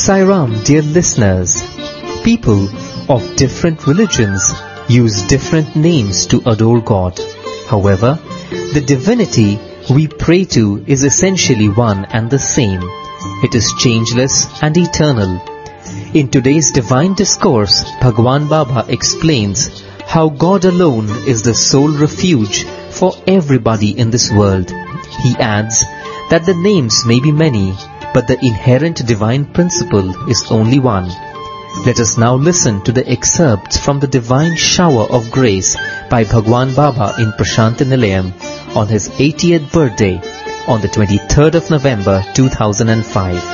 Sai Ram, dear listeners. People of different religions use different names to adore God. However, the divinity we pray to is essentially one and the same. It is changeless and eternal. In today's divine discourse, Bhagwan Baba explains how God alone is the sole refuge for everybody in this world. He adds that the names may be many, but the inherent divine principle is only one. Let us now listen to the excerpts from the divine shower of grace by Bhagwan Baba in Prashanti Nilayam on his 80th birthday on the 23rd of November 2005.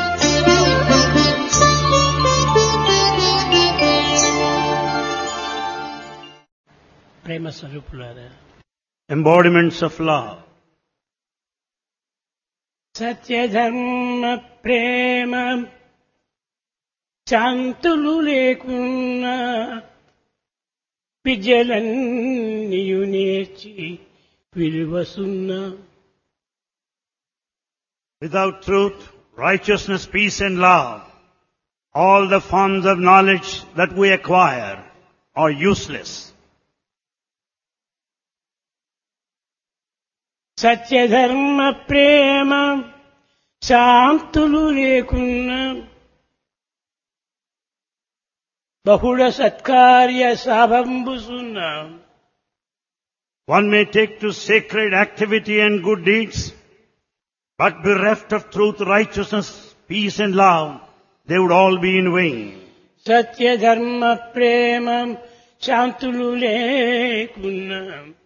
Prema Sarupulada. Embodiments of love. Satya Dharma Prema శాంతులు లేకున్నా విద్యలన్నీయు నేర్చి విలువసున్నా. Without truth, righteousness, peace and love, all the forms of knowledge that we acquire are useless. సత్యధర్మ ప్రేమ శాంతులు లేకున్నా బహుళ సత్కార్య సాభంబుసున్నా. One may take to sacred activity and good deeds, but bereft of truth, righteousness, peace and love, they would all be in vain. సత్యధర్మ ప్రేమ శాంతులు లేకున్నా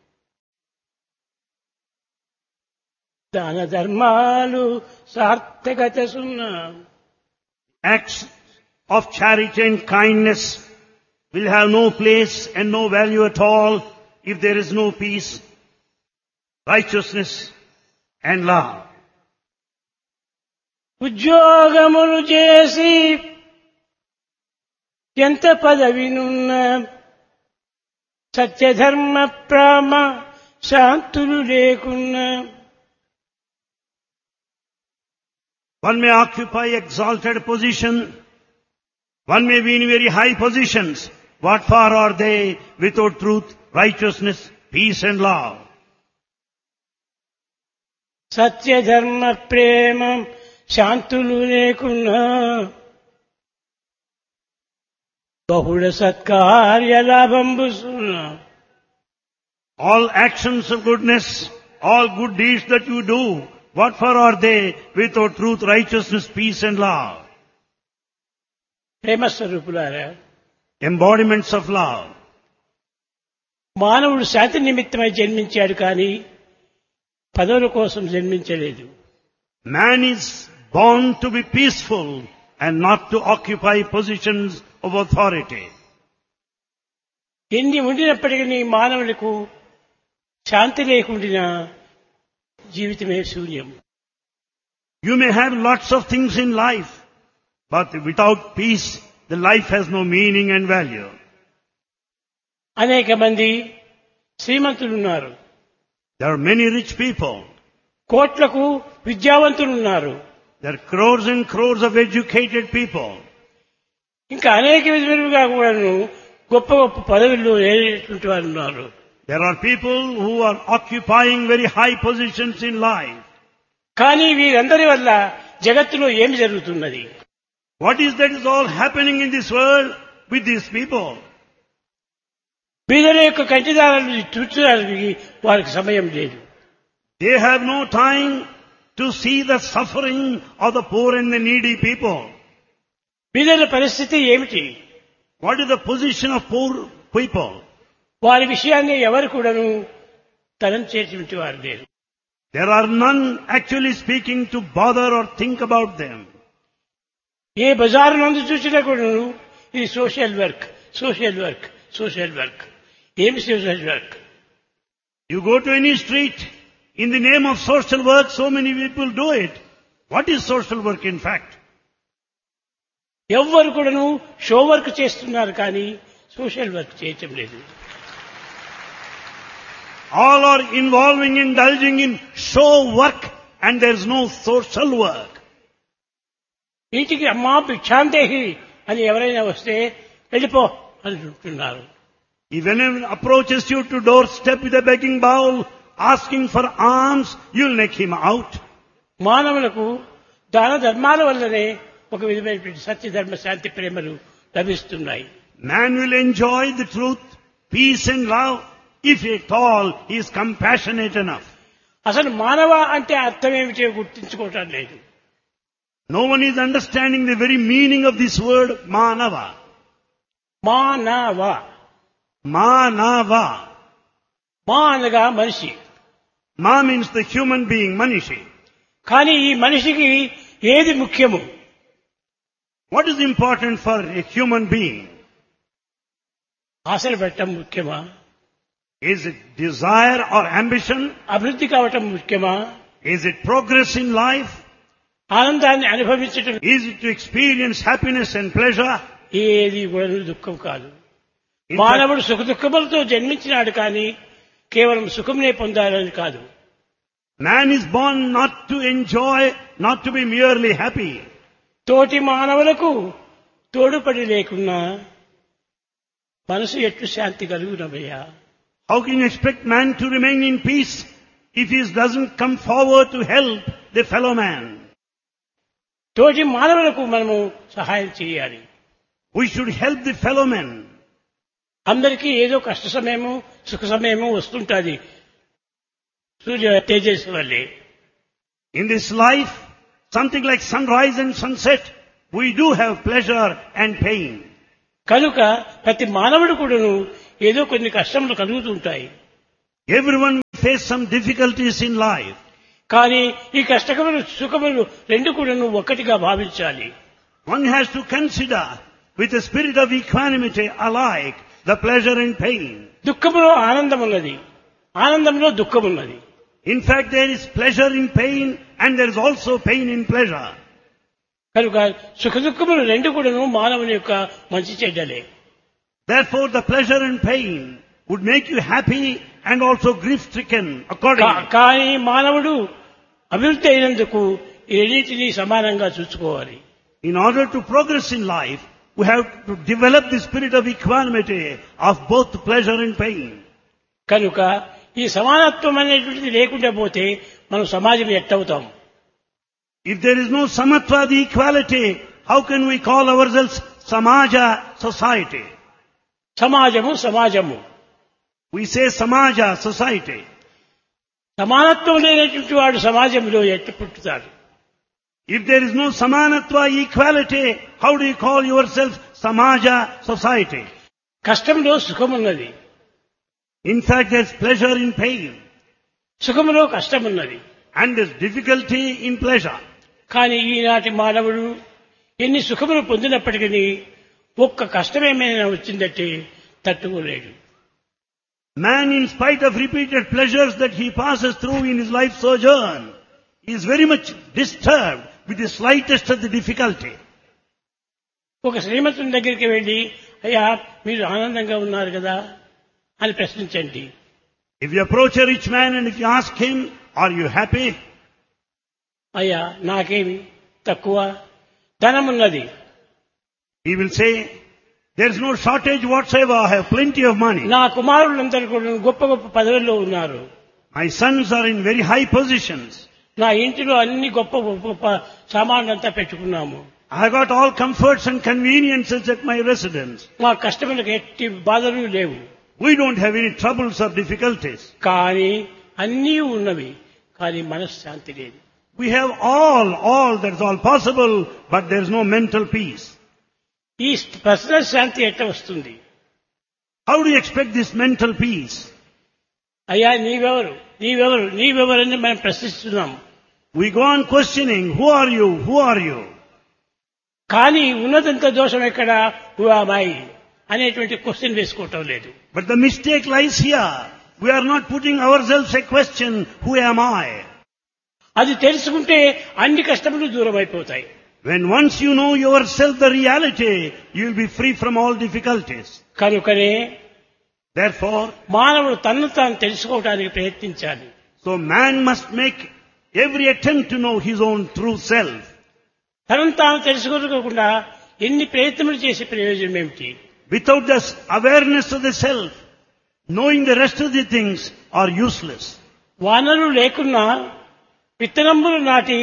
దాన ధర్మాలు సార్థకత సున్నా. Acts of charity and kindness will have no place and no value at all if there is no peace, righteousness and love. ఉద్యోగములు చేసి ఎంత పదవినున్నా సత్యధర్మ ప్రేమ శాంతులు లేకున్నా. One may occupy exalted position, one may be in very high positions. What for are they without truth, righteousness, peace and love? సత్యధర్మ ప్రేమ శాంతులు లేకున్నా బహుళ సత్కార్య లాభంబుసున్నా. All actions of goodness, all good deeds that you do, what for are they without truth, righteousness, peace and love? ప్రేమ స్వరూపులారా, Embodiments of love. మానవుడు శాంతి నిమిత్తమై జన్మించాడు కానీ పదవుల కోసం జన్మించలేదు. Man is born to be peaceful and not to occupy positions of authority. ఎన్ని ఉండినప్పటికీ మానవులకు శాంతి లేకుండా జీవితమే శూన్యం. You may have lots of things in life, but without peace, the life has no meaning and value. అనేక మంది శ్రీమంతులు ఉన్నారు, There are many rich people. కోట్లకు విద్యావంతులు ఉన్నారు, There are crores and crores of educated people. ఇంకా అనేక విధములుగా కూడాను గొప్ప గొప్ప పదవుల్లో ఏటువంటి వారు ఉన్నారు. There are people who are occupying very high positions in life. కానీ వీరందరి వల్ల జగత్తులో ఏమి జరుగుతున్నది? What is that is all happening in this world with these people? బీదల యొక్క కంటిదారులు తుచ్చడానికి వారికి సమయం లేదు. They have no time to see the suffering of the poor and the needy people. బీదల పరిస్థితి ఏమిటి? What is the position of poor people? వారి విషయాన్ని ఎవరు కూడాను తలం చేసేటువంటి వారు లేరు. There are none actually speaking to bother or think about them. ఏ బజారు నందు చూసినా కూడాను ఇది social work, social work, social work. ఏమి social work? You go to any street, in the name of social work, so many people do it. What is social work in fact? ఎవ్వరు కూడాను show work చేస్తున్నారు కానీ social work చేయటం లేదు. All are indulging in show work and there is no social work. ఇంటికి అమ్మా భిక్షాందేహి అని ఎవరైనా వస్తే వెళ్ళిపో అని అంటున్నారు. If anyone approaches you to doorstep with a begging bowl, asking for alms, you'll make him out. మానవులకు దాన ధర్మాల వల్లనే ఒక విధమైనటువంటి సత్య ధర్మ శాంతి ప్రేమలు లభిస్తున్నాయి. Man will enjoy the truth, peace and love if at all he is compassionate enough. అసలు మానవ అంటే అర్థమేమిటో గుర్తించుకోవటం లేదు. No one is understanding the very meaning of this word manava. మానవ Manava. మా అనగా మనిషి. Ma means the human being, Manishi. కానీ ఈ మనిషికి ఏది ముఖ్యము? What is important for a human being? ఆశలు పెట్టడం ముఖ్యమా? Is it desire or ambition? అభివృద్ధి కావటం ముఖ్యమా? Is it progress in life? ఆనందాన్ని అనుభవించటం Is it to experience happiness and pleasure? ఏది కూడా దుఃఖం కాదు. In మానవుడు సుఖ దుఃఖములతో జన్మించినాడు కానీ కేవలం సుఖంనే పొందాలని కాదు. Man is born not to enjoy, not to be merely happy. తోటి మానవులకు తోడుపడి లేకున్నా మనసు ఎట్లు శాంతి కలుగునవయ్యా? How can you expect man to remain in peace if he doesn't come forward to help the fellow man? తోటి మానవులకు మనము సహాయం చేయాలి. We should help the fellow man. అందరికీ ఏదో కష్ట సమయము సుఖ సమయము వస్తుంటుంది సూర్య తేజస్సు వల్లే. In this life, something like sunrise and sunset, we do have pleasure and pain. కనుక ప్రతి మానవుడు కూడాను ఏదో కొన్ని కష్టములు కలుగుతుంటాయి. Everyone face some difficulties in life. కానీ ఈ కష్టములు సుఖములు రెండు కూడాను ఒక్కటిగా భావించాలి. One has to consider with a spirit of equanimity alike the pleasure and pain. దుఃఖములో ఆనందం ఉన్నది, ఆనందంలో దుఃఖం ఉన్నది. In fact, there is pleasure in pain and there is also pain in pleasure. కనుక సుఖ దుఃఖములు రెండు కూడాను మానవుని యొక్క మంచి చెడ్డలే. Therefore, the pleasure and pain would make you happy and also grief-stricken accordingly. కానీ మానవుడు అభివృద్ధి అయినందుకు ఈ రెండింటినీ సమానంగా చూసుకోవాలి. In order to progress in life, we have to develop the spirit of equanimity of both pleasure and pain. కనుక ఈ సమానత్వం అనేటువంటిది లేకుండా పోతే మనం సమాజం ఎట్టవుతాం? If there is no samatva, the equality, how can we call ourselves samaja, society? సమాజము సమాజము We say samaja, society. సమానత్వం లేనటువంటి వాడు సమాజంలో ఎట్టు పుట్టుతాడు? If there is no samanatva, equality, how do you call yourself samaja, society? కష్టంలో సుఖమున్నది, In fact, there's pleasure in pain సుఖములో కష్టమున్నది. and there's difficulty in pleasure. కానీ ఈనాటి మానవుడు ఎన్ని సుఖములు పొందినప్పటికీ ఒక్క కష్టమేమైనా వచ్చిందంటే తట్టుకోలేడు. Man, in spite of repeated pleasures that he passes through in his life sojourn, is very much disturbed with the slightest of the difficulty. ఒక శ్రీమంతుని దగ్గరికి వెళ్ళి, అయ్యా మీరు ఆనందంగా ఉన్నారు కదా అని ప్రశ్నించండి. If you approach a rich man and if you ask him, are you happy? అయ్యా నాకేమి తక్కువ, ధనమున్నది. He will say, there's no shortage whatsoever, I have plenty of money. నా కుమారులందరూ కూడా గొప్ప గొప్ప పదవుల్లో ఉన్నారు. My sons are in very high positions. నా ఇంటిలో అన్ని గొప్ప గొప్ప సామాన్లంతా పెట్టుకున్నాము. I got all comforts and conveniences at my residence. మా కష్టములకు ఎట్టి బాధలు లేవు. We don't have any troubles or difficulties. కానీ అన్నీ ఉన్నవి, కానీ మనశ్శాంతి లేదు. We have all, that's all possible, but there's no mental peace. ఈ పర్సనల్ శాంతి ఎట్లా వస్తుంది? How do you expect this mental peace? అయ్యా నీవెవరు నీవెవరు నీవెవరని మనం ప్రశ్నిస్తున్నాం. We go on questioning, who are you, who are you? కానీ ఉన్నదంత దోషం ఎక్కడ, హూ ఆమ్ ఐ అనేటువంటి క్వశ్చన్ వేసుకోవటం లేదు. But the mistake lies here. We are not putting ourselves a question, who am I? అది తెలుసుకుంటే అన్ని కష్టములు దూరం అయిపోతాయి. When once you know yourself the reality, you will be free from all difficulties. కనుకనే Therefore, మానవుడు తన్ను తాను తెలుసుకోవడానికి ప్రయత్నించాలి. so man must make every attempt to know his own true self. తనను తాను తెలుసుకోకుండా ఎన్ని ప్రయత్నములు చేసే ప్రయోజనం ఏమిటి? Without this awareness of the self, knowing the rest of the things are useless. వానలు లేకున్నా విత్తనములు నాటి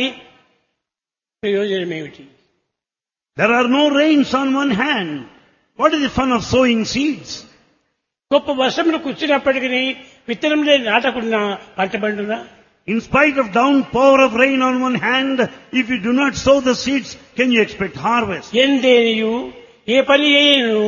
ప్రయోజనం ఏమిటి? There are no rains on one hand. What is the fun of sowing seeds? గొప్ప వర్షములు కూర్చున్నప్పటికీ విత్తనములే నాటకుండా పంట పండునా? In spite of downpour of rain on one hand, if you do not sow the seeds, can you expect harvest? ఎందేనియు ఏ పని చేయను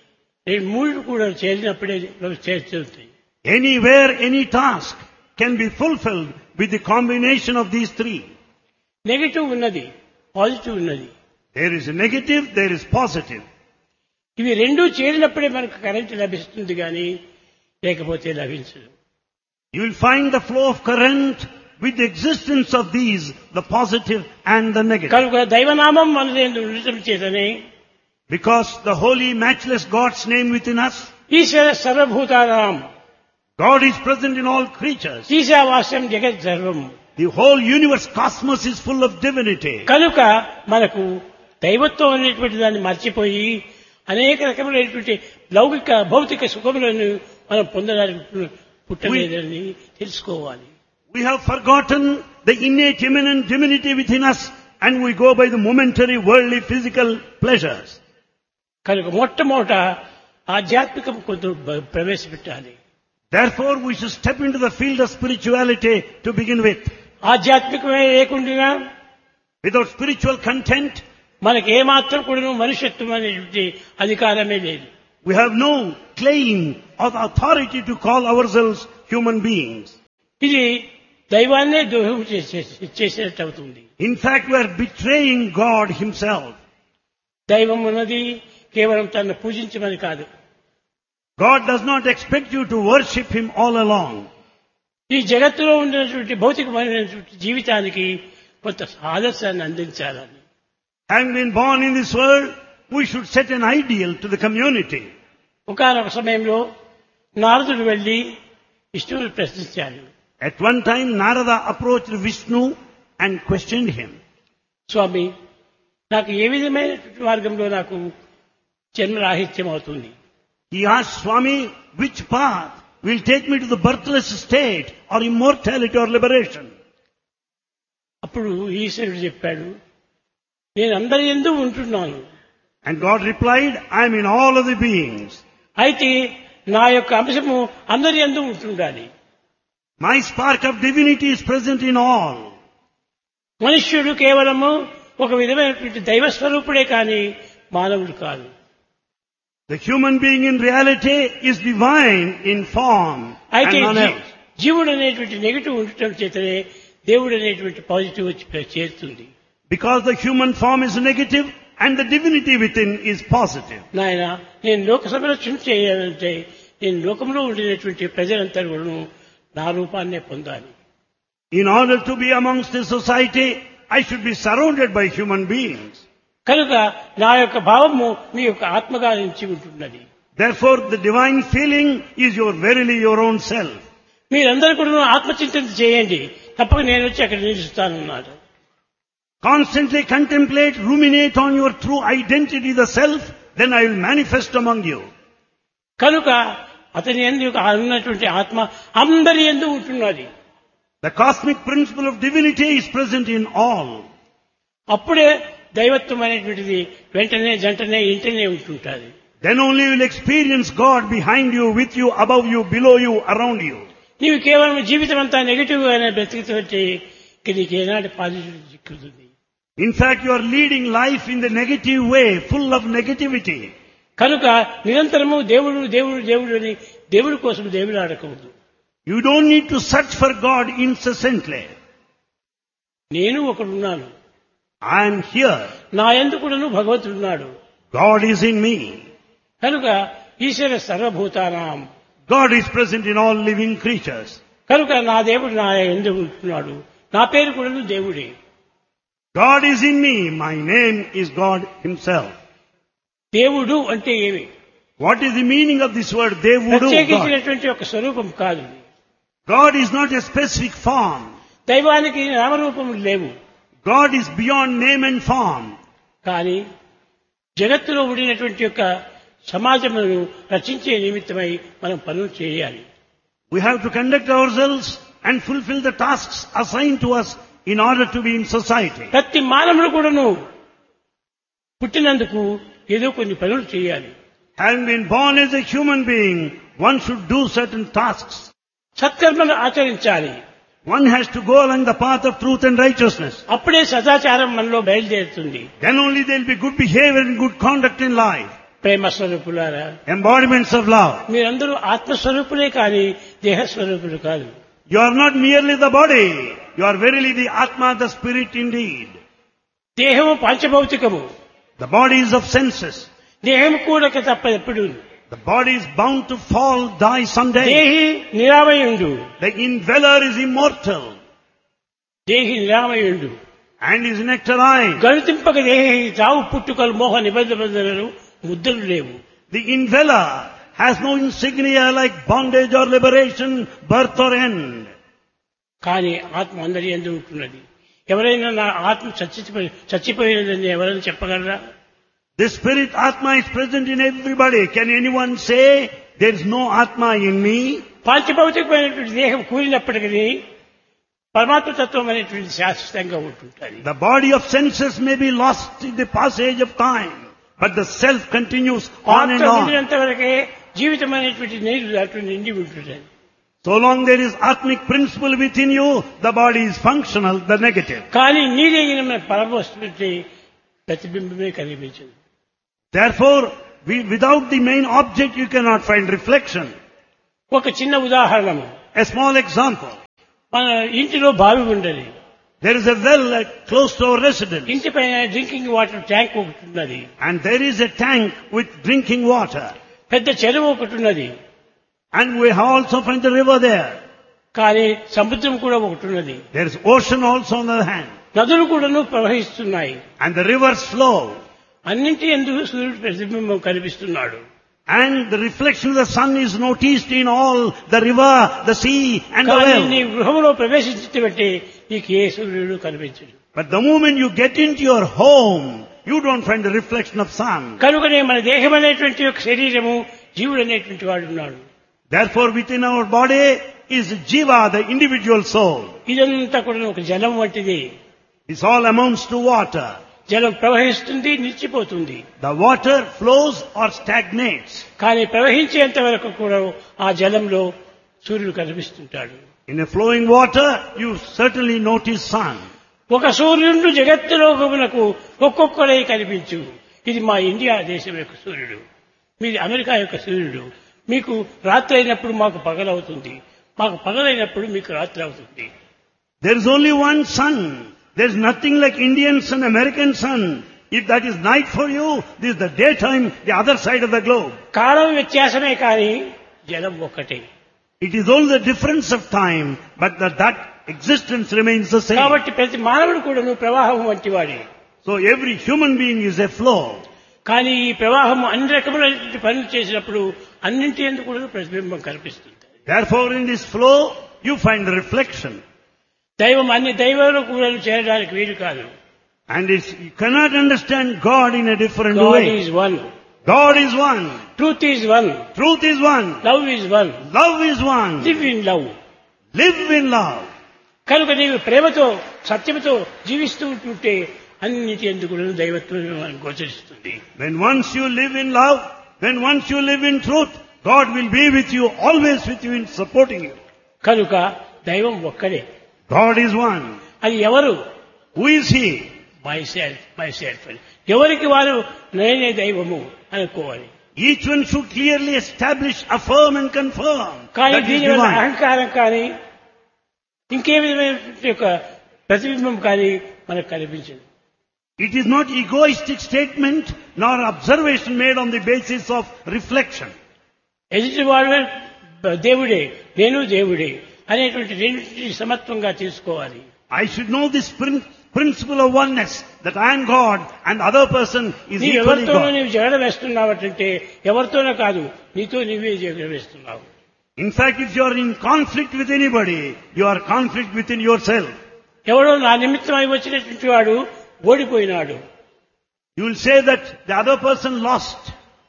మూడు కూడా చేరినప్పుడే చేరుతుంది. Anywhere, any task can be fulfilled with the combination of these three. Negative ఉన్నది, positive ఉన్నది. There is a negative, there is positive. ఇవి రెండూ చేరినప్పుడే మనకు కరెంట్ లభిస్తుంది కానీ లేకపోతే లభించదు. You will find the flow of current with the existence of these, the positive and the negative. కనుక దైవనామం మనదేందు ఉండటం చేతనే, Because the holy, matchless God's name within us, ఈశ్వర సర్వభూతానాం, God is present in all creatures. ఈశావాస్యం జగత్ సర్వం. The whole universe, cosmos is full of divinity. కనుక మనకు దైవత్వం అనేటువంటి దాన్ని మర్చిపోయి అనేక రకములైనటువంటి లౌకిక భౌతిక సుఖములను మనం పొందడానికి పుట్టలేదని తెలుసుకోవాలి. We have forgotten the innate, immanent divinity within us and we go by the momentary, worldly, physical pleasures. కనుక మొట్టమొదట ఆధ్యాత్మికం కొంత ప్రవేశపెట్టాలి. Therefore, we should step into the field of spirituality to begin with. ఆధ్యాత్మికమే లేకుండా Without spiritual content, మనకి ఏమాత్రం కూడా మనుష్యత్వం అనేటువంటి అధికారమే లేదు. we have no claim of authority to call ourselves human beings. ఇది దైవాన్నే ద్రోహం చేసినట్టు అవుతుంది. In fact, we are betraying God Himself. దైవం ఉన్నది కేవలం తనను పూజించమని కాదు. God does not expect you to worship Him all along. ఈ జగత్తులో ఉన్నటువంటి భౌతికమైనటువంటి జీవితానికి కొంత ఆదర్శాన్ని అందించాలని. Having been born in this world, we should set an ideal to the community. ఒకానొక సమయంలో నారదుడు వెళ్లి విష్ణువుని ప్రశ్నించాడు. At one time, Narada approached Vishnu and questioned him. స్వామి, నాకు ఏ విధమైనటువంటి మార్గంలో నాకు జన్మరాహిత్యం అవుతుంది? He asked Swami, which path will take me to the birthless state or immortality or liberation? అప్పుడు ఈశ్వరుడు చెప్పాడు, నేను అందరి యందు ఉంటున్నాను. And God replied, I am in all of the beings. అయితే నా యొక్క అంశము అందరి యందు ఉంటుండాలి. My spark of divinity is present in all. మనుష్యుడు కేవలము ఒక విధమైనటువంటి దైవ స్వరూపుడే కానీ మానవుడు కాదు. The human being in reality is divine in form and అయితే none else. జీవుడు అనేటువంటి నెగిటివ్ ఉండటం చేతనే దేవుడు అనేటువంటి పాజిటివ్ వచ్చి చేరుతుంది. Because the human form is negative and the divinity within is positive. నాయన, నేను లోక సంరక్షణ చేయాలంటే నేను లోకంలో ఉండినటువంటి ప్రజలంతా కూడా నా రూపాన్నే పొందాలి. In order to be amongst the society, I should be surrounded by human beings. కనుక నా యొక్క భావము మీ యొక్క ఆత్మగా నుంచి ఉంటున్నది. Therefore, the divine feeling is verily your own self. మీరందరూ కూడా ఆత్మచింతన చేయండి, తప్పక నేను వచ్చి అక్కడ నిలుస్తానన్నాడు. Constantly contemplate, ruminate on your true identity, the self, then I will manifest among you. కనుక అతని యందు ఉన్నటువంటి ఆత్మ అందరి యందు ఉంటున్నది. The cosmic principle of divinity is present in all. అప్పుడే దైవత్వం అనేటువంటిది వెంటనే జంటనే ఇంటనే ఉంటుంటుంది. Then only you will experience God behind you, with you, above you, below you, around you. నీవు కేవలం జీవితం అంతా నెగిటివ్ గానే బ్రతికితే నీకు ఏనాటి positive చిక్కుతుంది. In fact, you are leading life in the negative way, full of negativity. కనుక నిరంతరము దేవుడు దేవుడు దేవుడు అని దేవుడి కోసం దేవుడు ఆడకూడదు. You don't need to search for God incessantly. నేను ఒకడున్నాను, I am here. నా యందు కూడాను భగవంతుడు ఉన్నాడు. God is in me. కనుక ఈశ్వర సర్వభూతానాం, God is present in all living creatures. కనుక నా దేవుడు నా యందు ఉంటున్నాడు. నా పేరు కూడాను దేవుడే. God is in me. My name is God Himself. దేవుడు అంటే ఏమి? What is the meaning of this word Devudu? God. ప్రత్యేకించినటువంటి ఒక స్వరూపం కాదు. God is not a specific form. దైవానికి నామరూపములు లేవు. God is beyond name and form. కానీ జగత్తులో ఉండినటువంటి యొక్క సమాజమును రచించే నిమిత్తమై మనం పనులు చేయాలి. We have to conduct ourselves and fulfill the tasks assigned to us in order to be in society. ప్రతి మానవుడు కూడాను పుట్టినందుకు ఏదో కొన్ని పనులు చేయాలి. Having been born as a human being, one should do certain tasks. సత్కర్మలు ఆచరించాలి. One has to go along the path of truth and righteousness. అప్పుడే సదాచారం మనలో బయలుదేరుతుంది. Then only there will be good behavior and good conduct in life. ప్రేమ స్వరూపులారా, Embodiments of love. మీరందరూ ఆత్మస్వరూపులే కానీ దేహస్వరూపులు కాదు. You are not merely the body. You are verily the Atma, the spirit indeed. దేహము పంచభౌతికము. The body is of senses. దేహం కూడక తప్పదెప్పుడు. The body is bound to fall, die someday. దేహి నిరామయుండు. The indweller is immortal దేహి నిరామయుండు. and is nectarine. గణితింపక దేహి చావు పుట్టుకలు మోహ నిబంధనలు ముద్రలు లేవు. The indweller has no insignia like bondage or liberation, birth or end. కానీ ఆత్మ అందరి యందు ఉంటున్నది. ఎవరైనా నా ఆత్మ చచ్చిపోయినదని ఎవరైనా చెప్పగలరా? The spirit Atma is present in everybody. Can anyone say there is no Atma in me? పాంచభౌతికమైనటువంటి దేహం కూలినప్పటికీ పరమాత్మ తత్వం అనేటువంటి శాశ్వతంగా ఉంటుంటుంది. The body of senses may be lost in the passage of time, but the self continues on and ఆత్మ on. ఉండినంత వరకే జీవితం అనేటువంటి నీరు దాంట్లో నిండి ఉంటుంటుంది. So long there is Atmic principle within you, the body is functional, the negative. కానీ నీరైన పరమవస్తువుకి ప్రతిబింబమే కనిపించదు. Therefore, without the main object you cannot find reflection. ఒక చిన్న ఉదాహరణము. A small example. మన ఇంటిలో బావి ఉండదు. There is a well close to our residence. ఇంటి పైన డ్రింకింగ్ వాటర్ ట్యాంక్ ఒకటి ఉన్నది. And there is a tank with drinking water. పెద్ద చెరువు ఒకటి ఉన్నది. And we also find the river there. కానీ సముద్రం కూడా ఒకటి ఉన్నది. There is ocean also on the other hand. నదులు కూడాను ప్రవహిస్తున్నాయి. And the rivers flow. అన్నింటి ఎందుకు సూర్యుడు ప్రతిబింబం కనిపిస్తున్నాడు. And the reflection of the sun is noticed in all the river, the sea and the కానీ well. నీ గృహంలో ప్రవేశించి బట్టి నీకు ఏ సూర్యుడు కనిపించడు. But the moment you get into your home, you don't find the reflection of sun. కనుకనే మన దేహం అనేటువంటి ఒక శరీరము జీవుడు అనేటువంటి వాడు ఉన్నాడు. Therefore within our body is Jiva, the individual soul. ఇదంతా కూడా ఒక జలం వంటిది. This all amounts to water. జలం ప్రవహిస్తుంది, నిలిచిపోతుంది. The water flows or stagnates. కానీ ప్రవహించేంత వరకు కూడా ఆ జలంలో సూర్యుడు కనిపిస్తుంటాడు. In a flowing water, you certainly notice sun. ఒక సూర్యుడు జగత్తులో మనకు ఒక్కొక్కడే కనిపించు. ఇది మా ఇండియా దేశం యొక్క సూర్యుడు, మీది అమెరికా యొక్క సూర్యుడు. మీకు రాత్రి అయినప్పుడు మాకు పగలవుతుంది, మాకు పగలైనప్పుడు మీకు రాత్రి అవుతుంది. There is only one sun. There is nothing like Indian sun, American sun. If that is night for you, this is the daytime, the other side of the globe. కాలం వ్యత్యాసమే కానీ జలం ఒక్కటే. It is only the difference of time, but that existence remains the same. కాబట్టి ప్రతి మానవుడు కూడాను ప్రవాహం వంటి వాడే. So every human being is a flow. కానీ ఈ ప్రవాహం అన్ని రకములైనటువంటి పనులు చేసినప్పుడు అన్నింటి ఎందుకు కూడా ప్రతిబింబం కనిపిస్తుంది. Therefore in this flow, you find the reflection. దైవం అన్ని దైవాలు కూడా చేరడానికి వీలు కాదు. And you cannot understand God in a different God way. is one. God is one. Truth is one. Truth is one. Love is one. Love is one. Live in love. Live in love. కనుక నీవు ప్రేమతో సత్యముతో జీవిస్తూ ఉంటుంటే అన్నిటి ఎందుకు దైవత్వం గోచరిస్తుంది. When once you live in love, when once you live in truth, God will be with you, always with you in supporting you. కనుక దైవం ఒక్కడే. God is one. అది ఎవరు? Who is He? myself అని ఎవరికి వారు నేనే దైవము అనుకోవాలి. Each one should clearly establish, affirm and confirm కానీ that is దీనివల్ల divine. అహంకారం కానీ ఇంకే విధమైన యొక్క ప్రతిబింబం కానీ మనకు కనిపించదు. It is not egoistic statement nor observation made on the basis of reflection. ఎదుటి వాళ్ళు దేవుడే, నేను దేవుడే అనేటువంటి రెండింటిని సమత్వంగా తీసుకోవాలి. I should know this principle of oneness, that I am God and the other person is నీ equally ఎవరితోనూ God. నీవు జగడ వేస్తున్నావంటే ఎవరితోనో కాదు, నీతో నీవే జగడ వేస్తున్నావు. In fact, if you are in conflict with anybody, you are conflict within yourself. ఎవడో నా నిమిత్తమై వచ్చినటువంటి వాడు ఓడిపోయినాడు. You will say that the other person lost.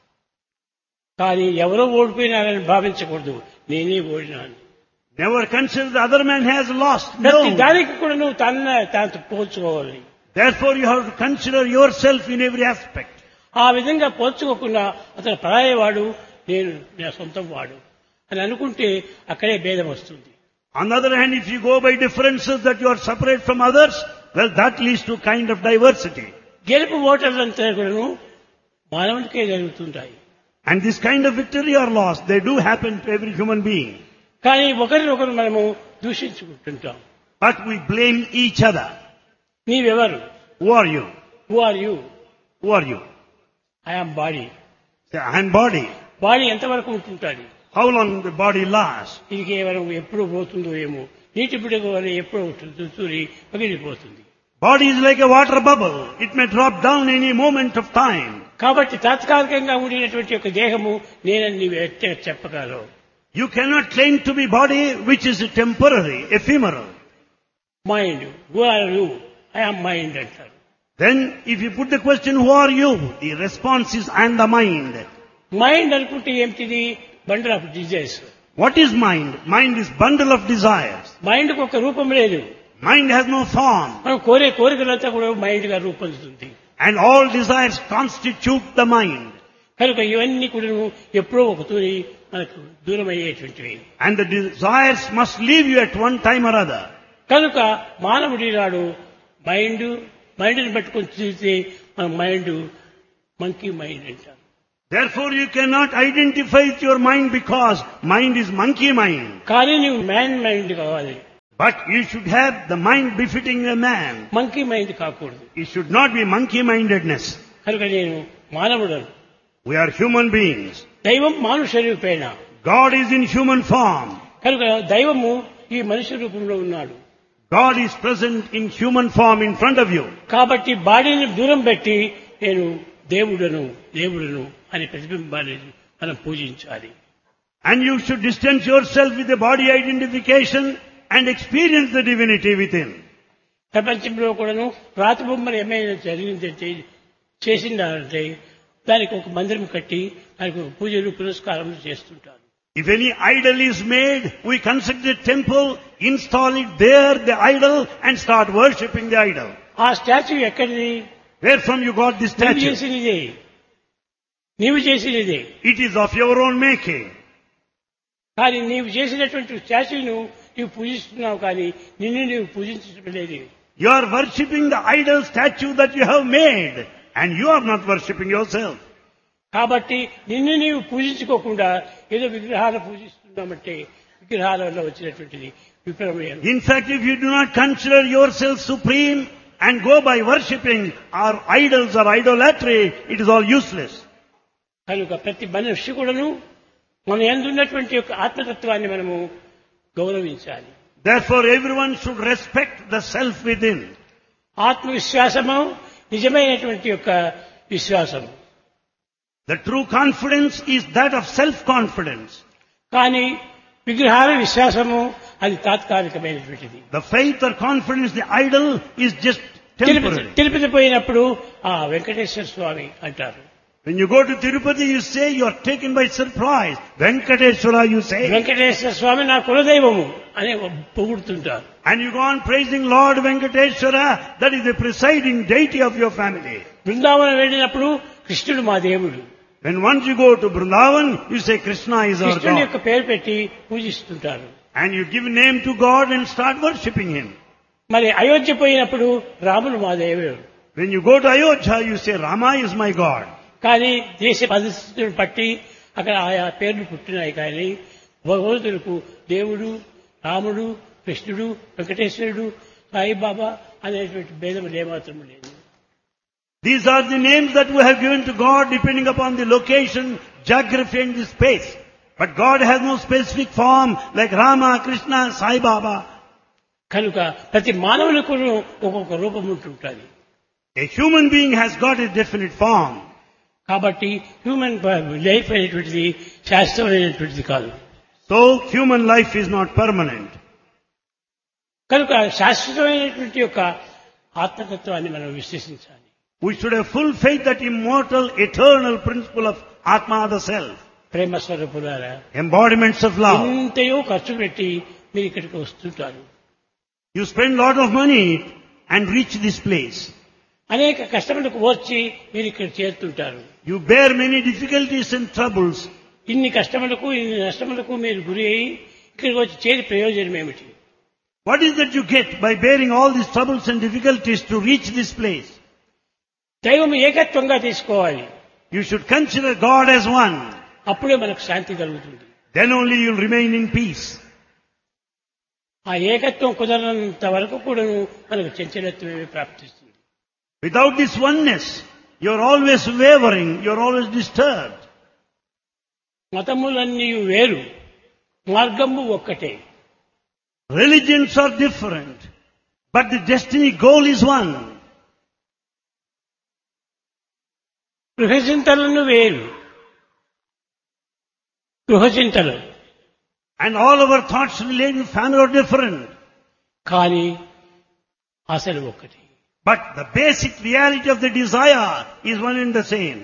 కానీ ఎవరో ఓడిపోయినారని భావించకూడదు. నేనే ఓడినాను. Never consider the other man has lost. ప్రతి No. దానికి కూడా నువ్వు తాను పోల్చుకోవాలి. Therefore you have to consider yourself in every aspect. ఆ విధంగా పోల్చుకోకుండా అతను పరాయవాడు, నేను నా సొంతం వాడు అని అనుకుంటే అక్కడే భేదం వస్తుంది. On the other hand, if you go by differences that you are separate from others, well, that leads to kind of diversity. గెలుపు ఓటర్లంతా కూడా మానవునికే జరుగుతుంటాయి. And this kind of victory or loss, they do happen to every human being. కానీ ఒకరినొకరు మనము దూషించుకుంటుంటాం. But we blame each other. నీవెవరు? Who are you? Who are you? Who are you? I am body. Say, I am body. Body ఎంతవరకు ఉంటుంటాది? How long the body lasts? ఇది కేవలం ఎప్పుడు పోతుందో ఏమో. నీటి బిడ్డకు వల్ల ఎప్పుడో తూరి పగిలిపోతుంది. Body is like a water bubble. It may drop down any moment of time. కాబట్టి తాత్కాలికంగా ఉండినటువంటి ఒక దేహము నేనని నీవు చెప్పగలవు. You cannot claim to be body which is temporary, ephemeral. Mind, who are you? I am mind అంటారు. Then if you put the question, who are you? The response is, I am the mind. Mind అనుకుంటే ఏమిటిది? Bundle of desires. What is mind? Mind is bundle of desires. మైండ్కి ఒక రూపం లేదు. Mind has no form. మనం కోరికలంతా కూడా mind గా రూపొందుతుంది. And all desires constitute the mind. కనుక ఇవన్నీ కూడా ఎప్పుడో ఒక తూరి మనకు దూరం అయ్యేటువంటివి. And the desires must leave you at one time or other. కనుక మానవుడి నాడు మైండ్ని పట్టుకొని చూస్తే మన మైండ్ మంకీ మైండ్ అంటారు. Therefore you cannot identify with your mind because mind is monkey mind. కానీ నువ్వు మ్యాన్ మైండ్ కావాలి. But you should have the mind befitting a man. Monkey mind కాకూడదు. It should not be monkey-mindedness. కనుక నేను మానవుడను. We are human beings. దైవం మానుష రూపేణ. God is in human form. కనుక దైవము ఈ మనుష్య రూపంలో ఉన్నాడు. God is present in human form in front of you. కాబట్టి బాడీని దూరం పెట్టి నేను దేవుడను అనే ప్రతిబింబాన్ని మనం పూజించాలి. And you should distance yourself with the body identification and experience the divinity within. ప్రపంచంలో కూడాను రాతి బొమ్మలు ఏమైనా జరిగిందంటే చేసిందంటే దానికి ఒక మందిరం కట్టి దానికి ఒక పూజలు పురస్కారములు చేస్తుంటారు. If any idol is made, we construct a temple, install it there, the idol, and start worshipping the idol. ఆ స్టాచ్యూ ఎక్కడిది? Where from you got this statue? నీవు చేసినదే. It is of your own making. కానీ నీవు చేసినటువంటి స్టాచ్యూను నీవు పూజిస్తున్నావు, కానీ నిన్ను నీవు పూజించడం లేదు. You are worshipping the idol statue that you have made, and you are not worshipping yourself. కాబట్టి నిన్ను నీవు పూజించుకోకుండా ఏదో విగ్రహాలు పూజిస్తున్నామంటే విగ్రహాల వల్ల వచ్చినటువంటిది విప్లవం. In fact, if you do not consider yourself supreme and go by worshipping our idols or idolatry, it is all useless. కనుక ప్రతి మనిషి కూడాను మన యందు ఉన్నటువంటి యొక్క ఆత్మతత్వాన్ని మనము గౌరవించాలి. Therefore, everyone should respect the self within. ఆత్మవిశ్వాసము నిజమైనటువంటి యొక్క విశ్వాసము. The true confidence is that of self-confidence. కానీ విగ్రహాల విశ్వాసము అది తాత్కాలికమైనటువంటిది. The faith or confidence, the idol, is just temporary. Tirupati పోయినప్పుడు ఆ వెంకటేశ్వర స్వామి అంటారు. When you go to Tirupati, you say you are taken by surprise. Venkateshwara, you say. Venkateswara స్వామి నా కులదైవము అని పొగుడుతుంటారు. And you go on praising Lord Venkateshwara, that is the presiding deity of your family. Brindavanam వెళ్ళినప్పుడు కృష్ణుడు మా దేవుడు. When once you go to Vrindavan, you say Krishna is our కృష్ణుడి యొక్క God. పేరు పెట్టి పూజిస్తుంటారు. And you give name to God and start worshipping Him. మరి అయోధ్య పోయినప్పుడు రాముడు మా దేవుడు. When you go to Ayodhya, you say Rama is my God. కానీ దేశ పరిస్థితులను బట్టి అక్కడ ఆయా పేర్లు పుట్టినాయి. కానీ భగవంతులకు దేవుడు, రాముడు, కృష్ణుడు, వెంకటేశ్వరుడు, సాయిబాబా అనేటువంటి భేదం ఏమాత్రం లేదు. These are the names that we have given to God depending upon the location, geography and the space. But God has no specific form like Rama, Krishna, Sai Baba. కనుక ప్రతి మానవులకు ఒక్కొక్క రూపం ఉంటుంటుంది. A human being has got a definite form. కాబట్టి human life అనేటువంటిది శాశ్వతమైనటువంటిది కాదు. So human life is not permanent. కనుక శాశ్వతమైనటువంటి యొక్క ఆత్మతత్వాన్ని మనం విశ్వసించాలి. We should have full faith that immortal, eternal principle of Atma, the Self. ప్రేమ స్వరూపులారా, Embodiments of love. ఎంతయో ఖర్చు పెట్టి మీరు ఇక్కడికి వస్తుంటారు. You spend lot of money and reach this place. అనేక కష్టములకు ఓర్చి మీరు ఇక్కడ చేరుతుంటారు. You bear many difficulties and troubles. ఇన్ని కష్టములకు ఇన్ని నష్టములకు మీరు గురి అయి ఇక్కడికి వచ్చి చేరి ప్రయోజనం ఏమిటి? What is that you get by bearing all these troubles and difficulties to reach this place? దైవం ఏకత్వంగా తీసుకోవాలి. You should consider God as one. అప్పుడే మనకు శాంతి కలుగుతుంది. Then only you will remain in peace. ఆ ఏకత్వం కుదరనంత వరకు కూడా మనకు చంచలత్వమే ప్రాప్తిస్తుంది. Without this oneness, you are always wavering, you are always disturbed. మతములన్నీ వేరు, మార్గము ఒక్కటే. Religions are different, but the destiny goal is one. గృహచింతలను వేరు, గృహచింతలు, And all our thoughts relating to family are different. కానీ అసలు ఒక్కటి. But the basic reality of the desire is one and the same.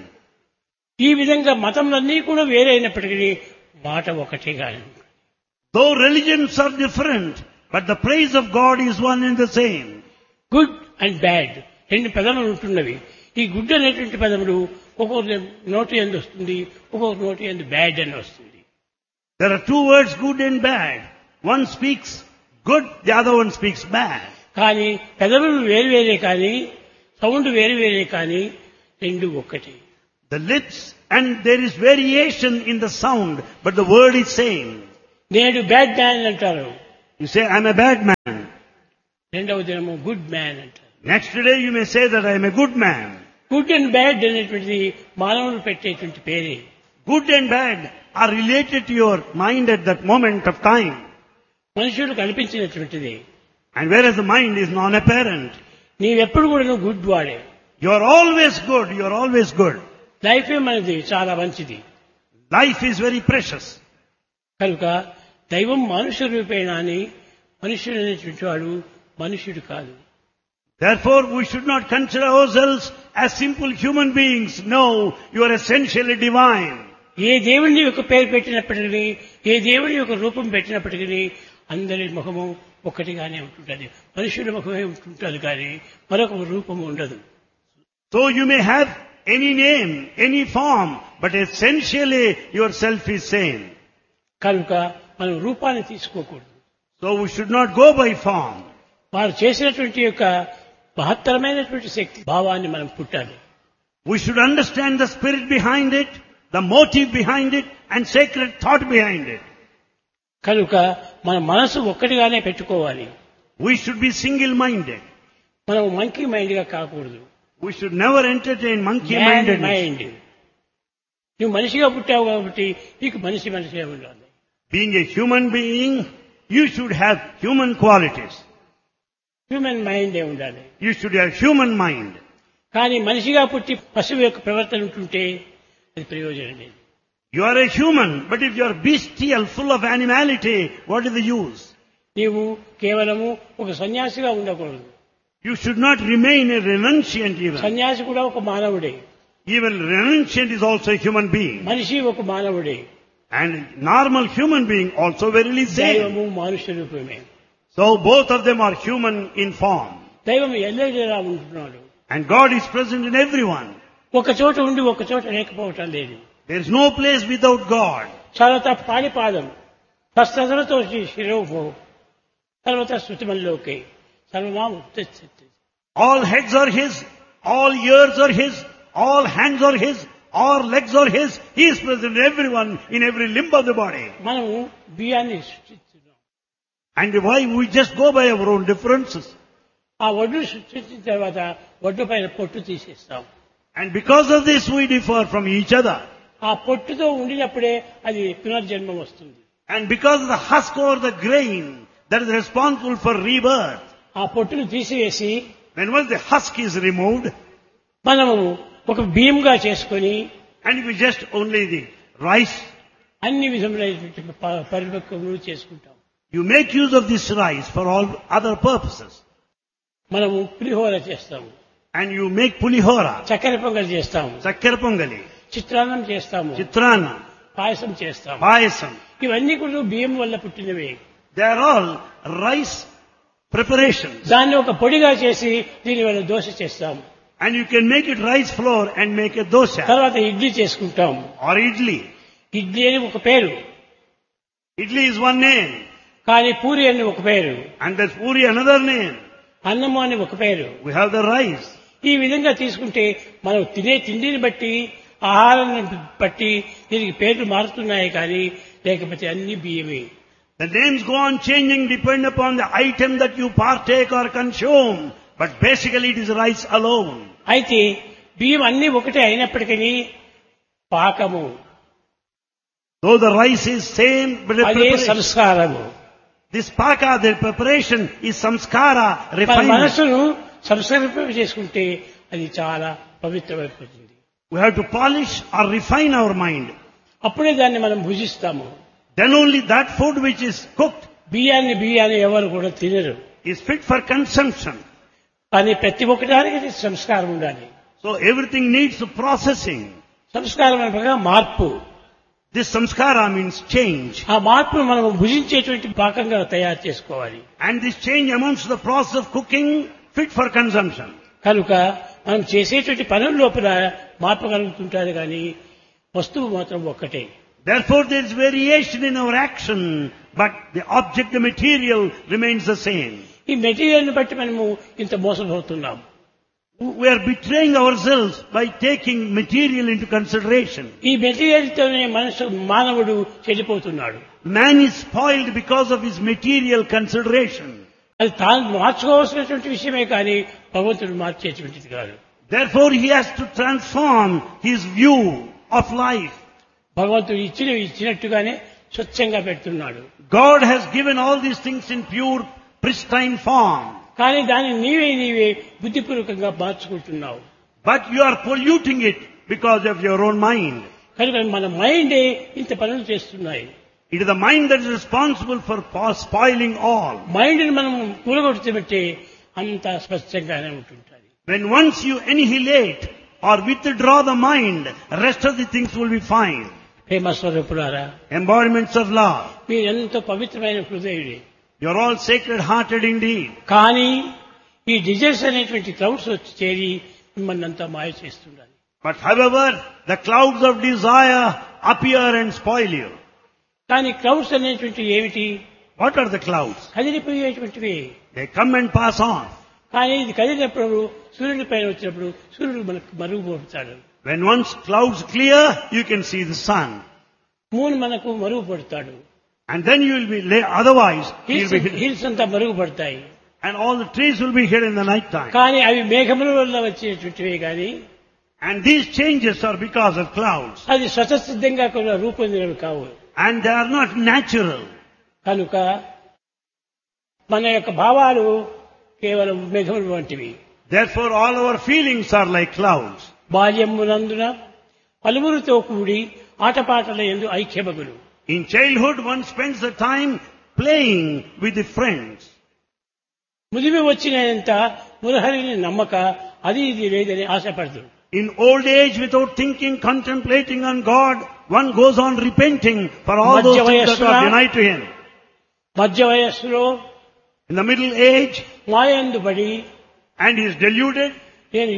ఈ విధంగా మతములన్నీ కూడా వేరైనప్పటికీ మాట ఒకటే కాదు. Though religions are different, but the praise of God is one and the same. Good and bad రెండు పదములు ఉంటున్నవి. ఈ గుడ్ అనేటువంటి పదములు ఒక్కొక్క నోటి యందు వస్తుంది, ఒక్కొక్క నోటి యందు బ్యాడ్ అని వస్తుంది. There are two words, good and bad. One speaks good, the other one speaks bad. కానీ పెదవులు వేరువేరే కానీ సౌండ్ వేరువేరే కానీ రెండు ఒక్కటి. The lips and there is variation in the sound, but the word is same. నేడు bad man అంటారు, You say, I'm a bad man. రెండవ దినము గుడ్ మ్యాన్ అంటారు. Next day you may say that I am a good man. Good and bad అనేటువంటిది మానవులు పెట్టేటువంటి పేరే. Good and bad are related to your mind at that moment of time. మనుషులు కల్పించినటువంటిది. And whereas the mind is non-apparent. నీవెప్పుడు కూడా నువ్వు good వాడే. You are always good, you are always good. లైఫే మనది చాలా మంచిది. Life is very precious. కనుక దైవం మనుష్య రూపేణ అని మనుష్యుడు అనేటువంటి వాడు మనుష్యుడు కాదు. Therefore we should not consider ourselves as simple human beings. No, you are essentially divine. ఏ దేవుని యొక్క పేరు పెట్టినప్పటికీ, ఏ దేవుని యొక్క రూపం పెట్టినప్పటికీ అందరి ముఖము ఒక్కటిగానే ఉంటుంటుంది. మనుషుల ముఖమే ఉంటుంటుంది కానీ మరొక రూపము ఉండదు. So you may have any name, any form, but essentially yourself is same. కనుక మనం రూపాన్ని తీసుకోకూడదు. So we should not go by form. వారు చేసినటువంటి యొక్క మహత్తరమైనటువంటి శక్తి భావాన్ని మనం పుట్టాలి. We should understand the spirit behind it, the motive behind it, and sacred thought behind it. కనుక మన మనసు ఒక్కటిగానే పెట్టుకోవాలి. We should be single-minded. మనం మంకీ మైండ్ గా కాకూడదు. We should never entertain monkey-mindedness. Mind. నువ్వు మనిషిగా పుట్టావు కాబట్టి నీకు మనిషిగా ఉండాలి. Being a human being, you should have human qualities. Human మైండే ఉండాలి. You should have human mind. కానీ మనిషిగా పుట్టి పశువు యొక్క ప్రవర్తన ఉంటుంటే అది ప్రయోజనం లేదు. You are a human, but if you are bestial, full of animality, what is the use? నీవు కేవలము ఒక సన్యాసిగా ఉండకూడదు. You should not remain a renunciant even. సన్యాసి కూడా ఒక మానవుడే. Even renunciant is also a human being. మనిషి ఒక మానవుడే. And normal human being also verily same. దైవము మనుష్య రూపమే. So both of them are human in form. దైవం ఎల్లవేళలా ఉంటున్నాడు. And God is present in everyone. ఒక చోట ఉండి ఒక చోట లేకపోవటం లేదు. There is no place without God. సర్వత పాణిపాదం తస్సదనతో శిరోభో సర్వత శృతిమల్లోకే సర్వమాం ఉత్తేజతి. All heads are His, all ears are His, all hands are His, all legs are His. He is present in everyone, in every limb of the body. మనము బియ్యాన్ని సృష్టిస్తున్నాం. And why we just go by our own differences? ఆ వడ్డు సృష్టించిన తర్వాత వడ్డు పైన పొట్టు తీసేస్తాం. And because of this we differ from each other. ఆ పొట్టుతో ఉండినప్పుడే అది పునర్జన్మం వస్తుంది. And because of the husk or the grain that is responsible for rebirth. ఆ పొట్టును తీసివేసి When once the husk is removed, మనము ఒక బియ్యంగా చేసుకొని and if we just only the rice, అన్ని విధములైనటువంటి పరిపక్వములు చేసుకుంటాం. You make use of this rice for all other purposes. మనము పులిహోర చేస్తాము, And you make pulihora, చక్కెర పొంగల్ చేస్తాము, chakkara pongali, చిత్రాన్నం చేస్తాము, chitrana, పాయసం చేస్తాము. payasam. ఇవన్నీ కూడా బియ్యం వల్ల పుట్టినవే. They are all rice preparations. దాన్ని ఒక పొడిగా చేసి దీని వల్ల దోశ చేస్తాము, And you can make it rice flour and make a dosha తర్వాత ఇడ్లీ చేసుకుంటాము. or idli. ఇడ్లీ అని ఒక పేరు, Idli is one name. కానీ పూరి అని ఒక పేరు, And there's puri another name. అన్నము అని ఒక పేరు. We have the rice. ఈ విధంగా తీసుకుంటే మనం తినే తిండిని బట్టి, ఆహారాన్ని బట్టి దీనికి పేర్లు మారుతున్నాయి, కానీ లేకపోతే అన్ని బియ్యమే. The names go on changing depend upon the item that you partake or consume. But basically it is rice alone. అయితే బియ్యం అన్ని ఒకటే అయినప్పటికీ పాకము Though the rice is same, but the అదే preparation, సంస్కారము. this paka, the preparation is samskara, మన refinement. మనసును సంస్కరింప చేసుకుంటే అది చాలా పవిత్రమైపోతుంది. We have to polish or refine our mind. అప్పుడే దాన్ని మనం భుజిస్తాము. Then only that food which is cooked బియ్యాన్ని ఎవరు కూడా తినరు. is fit for consumption. కానీ ప్రతి ఒక్కదానికి సంస్కారం ఉండాలి. So everything needs processing. సంస్కారం అనగా మార్పు. This samskara means change. ఆ మార్పును మనం భుజించేటువంటి పాకంగా తయారు చేసుకోవాలి. And this change amounts to the process of cooking fit for consumption. కనుక మనం చేసేటువంటి పనుల లోపల మార్పు కలుగుతుంటారు, కానీ వస్తువు మాత్రం ఒక్కటే. Therefore there is variation in our action, but the object, the material remains the same. ఈ మెటీరియల్ని బట్టి మనము ఇంత మోసపోతున్నాం. We are betraying ourselves by taking material into consideration. ఈ మెటీరియల్తోనే మానవుడు చెడిపోతున్నాడు. Man is spoiled because of his material consideration. అది తాను మార్చుకోవాల్సినటువంటి విషయమే, కానీ భగవంతుడు మార్చేటువంటిది కాదు. Therefore he has to transform his view of life. భగవంతుడు ఇచ్చినట్టుగానే స్వచ్ఛంగా పెడుతున్నాడు. God has given all these things in pure, pristine form. కానీ దాన్ని నీవే బుద్ధిపూర్వకంగా మార్చుకుంటున్నావు. But you are polluting it because of your own mind. కనుక మన మైండే ఇంత పనులు చేస్తున్నాయి. It is the mind that is responsible for spoiling all. మైండ్ని మనం కూలగొడుతుంటే అంత స్పష్టంగానే ఉంటుంటుంది. When once you annihilate or withdraw the mind, rest of the things will be fine. ప్రేమ స్వరూపులారా, Embodiments of love. మీరు ఎంతో పవిత్రమైన హృదయుడే. You are all sacred hearted indeed. కానీ ఈ desires అనేటువంటి క్లౌడ్స్ వచ్చి చేరి మిమ్మల్ని అంతా మాయ చేస్తున్నారు. But however, the clouds of desire appear and spoil you. కానీ క్లౌడ్స్ అనేటువంటి ఏమిటి? What are the clouds? కదిలిపోయేటువంటివి. They come and pass on. కానీ ఇది కదిలినప్పుడు సూర్యుడి పైన వచ్చినప్పుడు సూర్యుడు మనకు మరుగుపడతాడు. When once clouds clear, you can see the sun. Moon మనకు మరుగుపడతాడు. And then you will be, otherwise, you'll be hidden. Hills అంతా మరుగుపడతాయి. And all the trees will be hidden in the night time. కానీ అవి మేఘముల వల్ల వచ్చేటువంటివే, కానీ And these changes are because of clouds. అది స్వతసిద్ధంగా కూడా రూపొందినవి కావు. And they are not natural. కనుక మన యొక్క భావాలు కేవలం మేఘముల వంటివి. Therefore all our feelings are like clouds. బాల్యమునందున పలువురితో కూడి ఆటపాటల యందు ఐక్యమగులు. In childhood one spends the time playing with the friends. ముదిమి వచ్చినంత మురహరిని నమ్మక అది ఇది లేదని ఆశపడదు. In old age, without thinking, contemplating on God, one goes on repenting for all those things that are denied to him. మధ్య వయస్సులో In the middle age, మాయందు పడి and he is deluded, నేను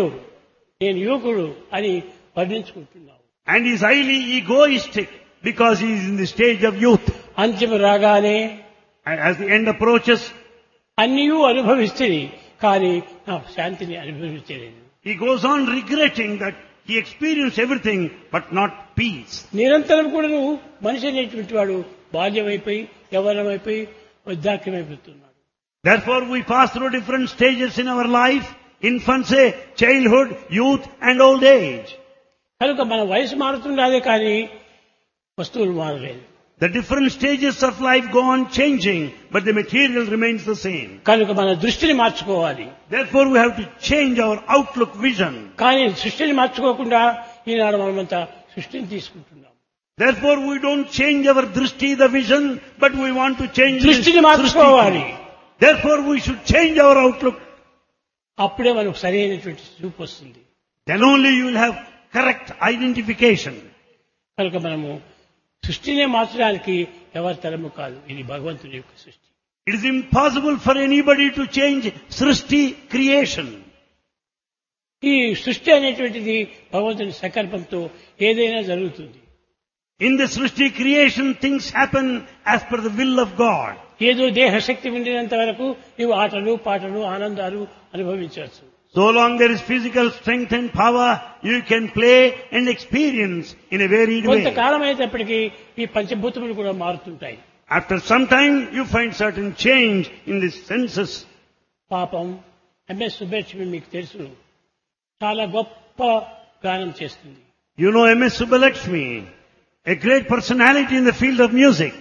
యువకుడు అని వర్ణించుకుంటున్నావు. and he is highly egoistic because he is in the stage of youth. అంత్యము రాగానే And as the end approaches, అన్నీయూ అనుభవిస్తుంది, కానీ నా శాంతిని అనుభవించలేదు. he goes on regretting that he experienced everything but not peace. నిరంతరం కూడా నువ్వు మనిషి అనేటువంటి వాడు బాల్యమైపోయి యవ్వనమైపోయి వృద్ధాక్యమైపోతున్నాడు. Therefore we pass through different stages in our life: infancy, childhood, youth and old age. కనుక మన వయసు మారుతున్నదే, కానీ వస్తువులు మారలేదు. The different stages of life go on changing, but the material remains the same. కనుక మన దృష్టిని మార్చుకోవాలి. Therefore we have to change our outlook vision. కానీ సృష్టిని మార్చుకోకుండా ఈనాడు మనమంతా సృష్టిని తీసుకుంటున్నాం. Therefore we don't change our drishti, the vision, but we want to change దృష్టిని this మార్చుకోవాలి. drishti. Therefore we should change our outlook. అప్పుడే మనకు సరైనటువంటి చూపు వస్తుంది. Then only you will have correct identification. కనుక మనము సృష్టినే మార్చడానికి ఎవరి తరము కాదు. ఇది భగవంతుని యొక్క సృష్టి. It is impossible for anybody to change Srishti, creation. ఈ సృష్టి అనేటువంటిది భగవంతుని సంకల్పంతో ఏదైనా జరుగుతుంది. In the Srishti creation, things happen as per the will of God. ఏదో దేహశక్తి ఉండినంత వరకు నీవు ఆటలు పాటలు ఆనందాలు అనుభవించవచ్చు. So long there is physical strength and power, you can play and experience in a varied way. కొంతకాలం అయినప్పటికీ ఈ పంచభూతములు కూడా మారుతుంటాయి. After some time, you find certain change in the senses. పాపం ఎంఎస్ సుబ్బలక్ష్మి మీకు తెలుసు, చాలా గొప్ప గానం చేస్తుంది. You know M.S. Subbalakshmi, a great personality in the field of music.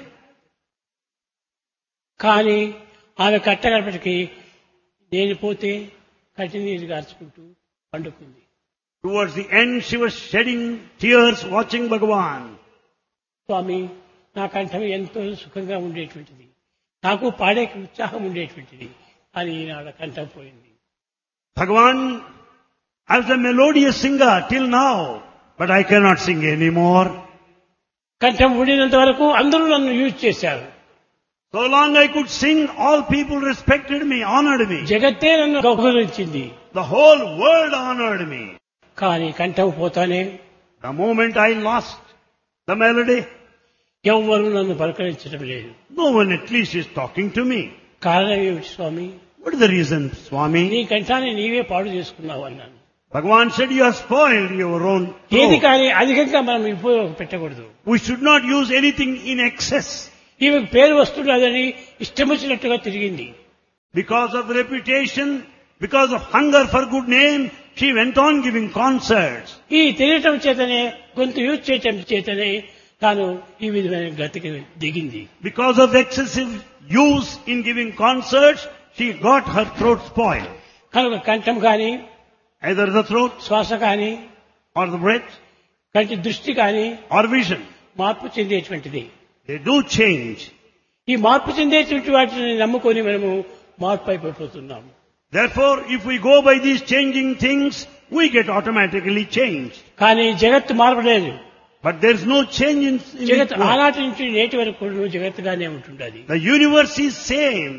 కానీ ఆమె కట్టగడపటికి నేను పోతే కటినీరు గార్చుకుంటూ పండుకుంది. Towards the end, she was shedding tears watching Bhagavan. స్వామి, నా కంఠం ఎంతో సుఖంగా ఉండేటువంటిది, నాకు పాడే ఉత్సాహం ఉండేటువంటిది, అని ఈనాడు కంఠం పోయింది. Bhagavan, I was a melodious singer till now, but I cannot sing anymore. కంఠం ఉండినంత వరకు అందరూ నన్ను యూజ్ చేశారు. So long I could sing, all people respected me, honored me. జగత్తే నన్ను గౌరవించింది. The whole world honored me. కానీ కంఠం పోతానే The moment I lost the melody, ఎవ్వరూ నన్ను పలకరించడం లేదు. no one at least is talking to me. కారణం ఏమిటి స్వామి? What is the reason, Swami? నీ కంఠాన్ని నీవే పాడు చేసుకున్నావు అన్నాను. Bhagavan said, you have spoiled your own ఏది throat. కానీ అధికంగా మనం ఉపయోగం పెట్టకూడదు. We should not use anything in excess. ఈమెకు పేరు వస్తున్నదని ఇష్టం వచ్చినట్టుగా తిరిగింది. Because of reputation, because of hunger for good name, she went on giving concerts. ఈ తిరగటం చేతనే, గొంతు యూజ్ చేయటం చేతనే తాను ఈ విధమైన గతికి దిగింది. Because of excessive use in giving concerts, she got her throat spoiled. కనుక కంఠం కానీ, Either the throat శ్వాస కానీ, or the breath కంటి దృష్టి కానీ or vision. మార్పు చెందేటువంటిది. They do change. ఈ మార్పు చెందేటువంటి వాటిని నమ్ముకొని మనము మార్పు అయిపోతున్నాము. Therefore, if we go by these changing things, we get automatically changed. కానీ జగత్తు మారలేదు. But there is no change in జగత్ the world. ఆనాటి నుంచి నేటి వరకు కూడా జగత్తుగానే ఉంటుండది. The universe is same.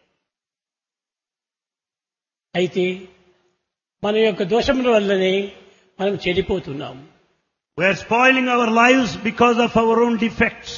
అయితే మన యొక్క దోషముల వల్లనే మనం చెడిపోతున్నాము. We are spoiling our lives because of our own defects.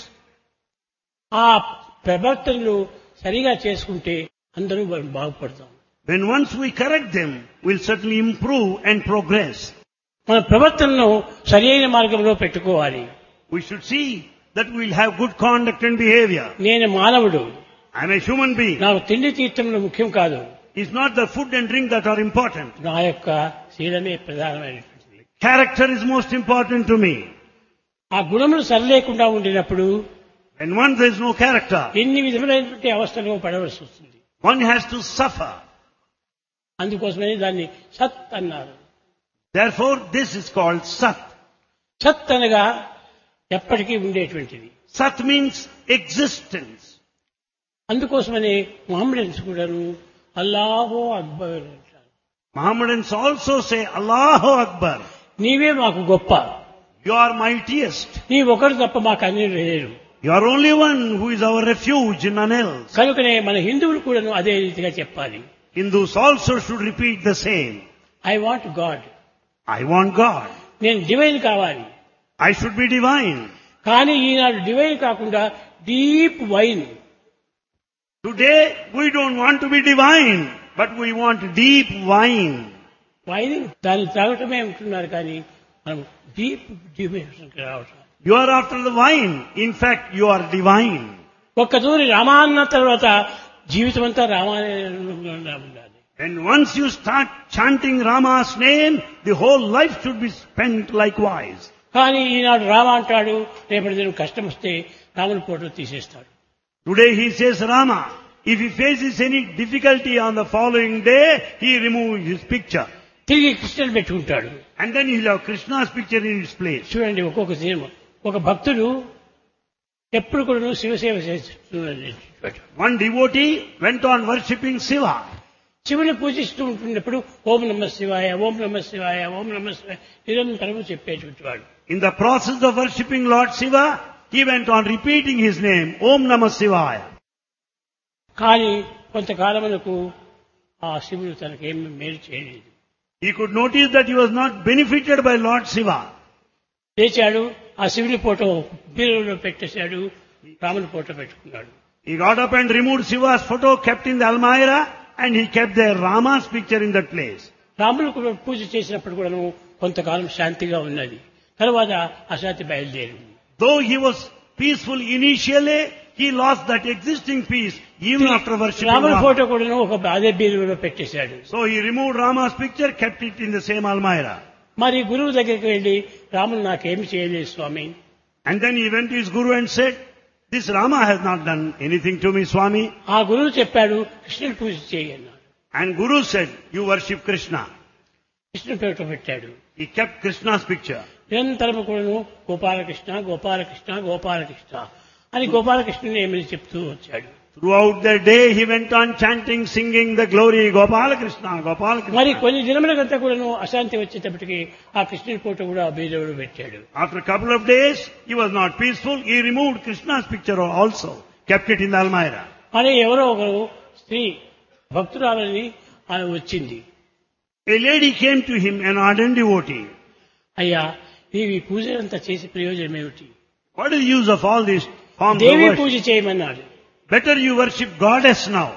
ఆ ప్రవర్తనలు సరిగా చేసుకుంటే అందరూ బాగుపడతాం. When once we correct them, we'll certainly improve and progress. మన ప్రవర్తనను సరైన మార్గంలో పెట్టుకోవాలి. We should see that we'll have good conduct and behavior. నేను మానవుడు, I'm a human being. నాకు తిండి తీర్థములు ముఖ్యం కాదు. It's not the food and drink that are important. నా యొక్క శీలమే ప్రధానమైనటువంటిది. Character is most important to me. ఆ గుణములు సరిలేకుండా ఉండినప్పుడు When once there is no character, ఎన్ని విధములైనటువంటి అవస్థలు పడవలసి వస్తుంది. one has to suffer. అందుకోసమని దాన్ని సత్ అన్నారు. Therefore, this is called Sat. సత్ అనగా ఎప్పటికీ ఉండేటువంటిది. Sat means existence. అందుకోసమని మొహమ్మడన్స్ కూడాను అల్లాహో అక్బర్ అంటారు. Mohammedans also say, Allahu Akbar. నీవే మాకు గొప్ప, You are mightiest. నీ ఒకరు తప్ప మాకు అన్ని లేరు. You are only one who is our refuge, none else. కనుకనే మన హిందువులు కూడాను అదే రీతిగా చెప్పాలి. Hindus also should repeat the same. I want God, I want God. నేను డివైన్ కావాలి. I should be divine. కానీ ఈనాడు డివైన్ కాకుండా deep wine. Today, we don't want to be divine, but we want deep wine. Wine దాన్ని తాగటమే ఉంటున్నారు, కానీ మనం deep డివైన్కి రావటం. You are after the wine. In fact, you are divine. ఒక్క తూరి రామాన్న తర్వాత జీవితం అంతా రామానే ఉండాలి. And once you start chanting Rama's name, the whole life should be spent likewise. కానీ ఈనాడు రామ అంటాడు, రేపటి దినం కష్టం వస్తే రాముని ఫోటో తీసేస్తాడు. Today he says Rama. If he faces any difficulty on the following day, he removes his picture. తిరిగి కృష్ణుని పెట్టుకుంటాడు. And then he'll have Krishna's picture in its place. చూడండి, ఒక్కొక్క సినిమా ఒక భక్తుడు ఎప్పుడు కూడా శివసేవ చేస్తున్నాడు. One devotee went on worshipping Shiva. శివుని పూజిస్తూ ఉంటున్నప్పుడు ఓం నమ శివాయ, ఓం నమ శివాయ, ఓం నమ శివాయ నిరంతరము చెప్పేటువంటి వాడు. In the process of worshipping Lord Shiva, he went on repeating his name, Om Namah Shivaya. కానీ కొంతకాలమునకు ఆ శివుడు తనకేమి మేలు చేయలేదు. He could notice that he was not benefited by Lord Shiva. లేచాడు, ఆ శివుని ఫోటో బీరువాలో పెట్టేశాడు, రాముని ఫోటో పెట్టుకున్నాడు. He got up and removed Shiva's photo, kept in the Almirah, and he kept their Rama's picture in that place. రాముడు కూడా పూజ చేసినప్పుడు కూడాను కొంతకాలం శాంతిగా ఉన్నది. తర్వాత అశాంతి బయలుదేరింది. Though he was peaceful initially, he lost that existing peace even after worshipping రాముని Rama. ఫోటో కూడాను ఒక అదే బీరువాలో పెట్టేశాడు. So he removed Rama's picture, kept it in the same Almirah. మరి గురువు దగ్గరికి వెళ్ళి రాముడు నాకేమి చేయలేదు స్వామి. And then he went to his guru and said, this Rama has not done anything to me, Swami. ఆ గురువు చెప్పాడు కృష్ణుని పూజ చేయి అన్నాడు. And Guru said, you worship Krishna. కృష్ణుని ఫోటో పెట్టాడు. He kept Krishna's picture. నిరంతరము కూడాను గోపాలకృష్ణ గోపాలకృష్ణ గోపాలకృష్ణ అని గోపాలకృష్ణుని ఏమని చెప్తూ వచ్చాడు. Throughout the day he went on chanting, singing the glory, Gopala Krishna, Gopala Krishna. మరి కొన్ని దినములకంతా కూడాను అశాంతి వచ్చేటప్పటికి ఆ కృష్ణుని ఫోటో కూడా బీరువాలో పెట్టాడు. After a couple of days, he was not peaceful. He removed Krishna's picture also, kept it in the Almirah. మరి ఎవరో ఒకరు స్త్రీ భక్తురాలని ఆమె వచ్చింది. A lady came to him, an ardent devotee. అయ్యా నీవు ఈ పూజలంతా చేసి ప్రయోజనం ఏమిటి? What is the use of all these forms of Devi worship? పూజ చేయమన్నాడు. Better you worship goddess now.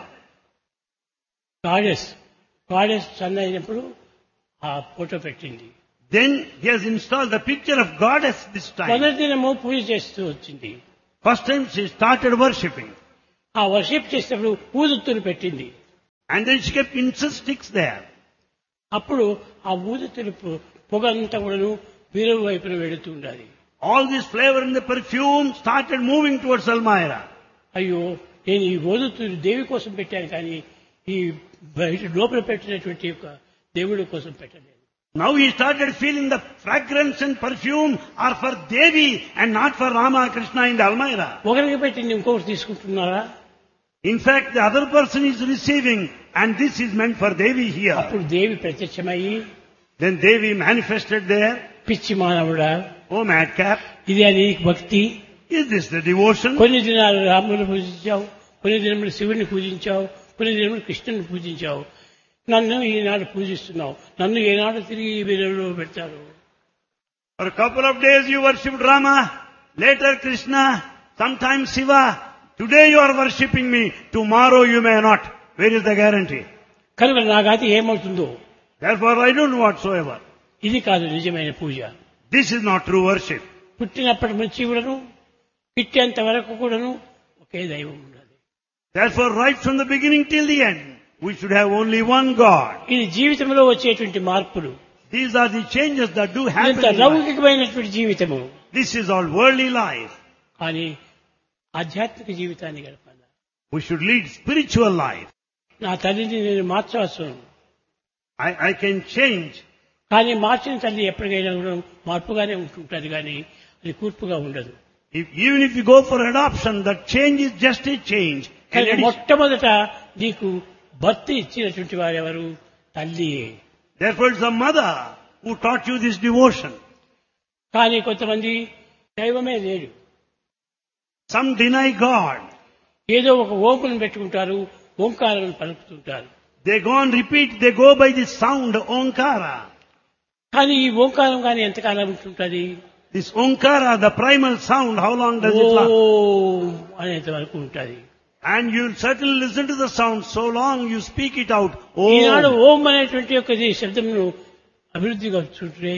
Goddess sun అయినప్పుడు ఆ ఫోటో పెట్టింది. Then he has installed the picture of goddess this time. మొదటి దినము పూజ చేస్తూ వచ్చింది. First time she started worshipping. ఆ worship చేసేటప్పుడు ఊదుతులు పెట్టింది. And then she kept incense sticks there. అప్పుడు ఆ ఊదుతులు పొగ అంతా కూడాను బీరువా వైపున వెళుతూ ఉండాలి. All this flavor in the perfume started moving towards Almirah. అయ్యో నేను ఈ ఊదుతులు దేవి కోసం పెట్టాను కానీ ఈ బయట లోపల పెట్టినటువంటి యొక్క దేవుడి కోసం పెట్టలేదు. Now he started feeling the fragrance and perfume are for Devi and not for Rama Krishna in the Almirah. ఒకరికి పెట్టింది ఇంకొకరు తీసుకుంటున్నారా? In fact, the other person is receiving and this is meant for Devi here. అప్పుడు దేవి ప్రత్యక్షమయ్యి Then Devi manifested there. పిచ్చి మానవుడా, Oh madcap, ఇది అది భక్తి. is this the devotion? కొన్ని దినాలు రాముని పూజించావు, కొన్ని దినములు శివుని పూజించావు, కొన్ని దినములు కృష్ణుని పూజించావు. నన్ను ఈనాడు పూజిస్తున్నావు, నన్ను ఏనాడు తిరిగి బీరువాలో పెడతారు? For a couple of days you worshipped Rama, later Krishna, sometimes Shiva. Today you are worshipping me, tomorrow you may not. Where is the guarantee? కనుక నా గతి ఏమవుతుందో? Therefore I don't know whatsoever. ఇది కాదు నిజమైన పూజ. This is not true worship. పుట్టినప్పటి నుంచి కూడాను పిట్టేంత వరకు కూడాను ఒకే దైవం ఉండాలి. Therefore right from the beginning till the end, we should have only one God. ఇది జీవితంలో వచ్చేటువంటి మార్పులు. These are the changes that do happen ఇంత in life. లౌకికమైనటువంటి జీవితము. This is all worldly life. కానీ ఆధ్యాత్మిక జీవితాన్ని గడపాలి. We should lead spiritual life. నా తల్లిని నేను మార్చవచ్చు, I can change. కానీ మార్చిన తల్లి ఎప్పటికైనా కూడా మార్పుగానే ఉంటుంటుంది కానీ అది కూర్పుగా ఉండదు. Even if you go for adoption, that change is just a change. కానీ మొట్టమొదట నీకు భర్త ఇచ్చినటువంటి వారెవరు? తల్లియే. Therefore it's the mother who taught you this devotion. కానీ కొంతమంది దైవమే లేడు, Some deny God. ఏదో ఒక ఓంకును పెట్టుకుంటారు, ఓంకారం పలుకుతుంటారు. They go and repeat, they go by the sound Omkara. కానీ ఈ ఓంకారం కానీ ఎంతకాలం ఉంటుంటుంది? This Omkara, the primal sound, how long does it last? ఓం అనేంత వరకు ఉంటుంది. And you'll certainly listen to the sound so long you speak it out. Eenadu Oh, ఓం అనేటువంటి యొక్క శబ్దమును అభివృద్ధిగా చూడే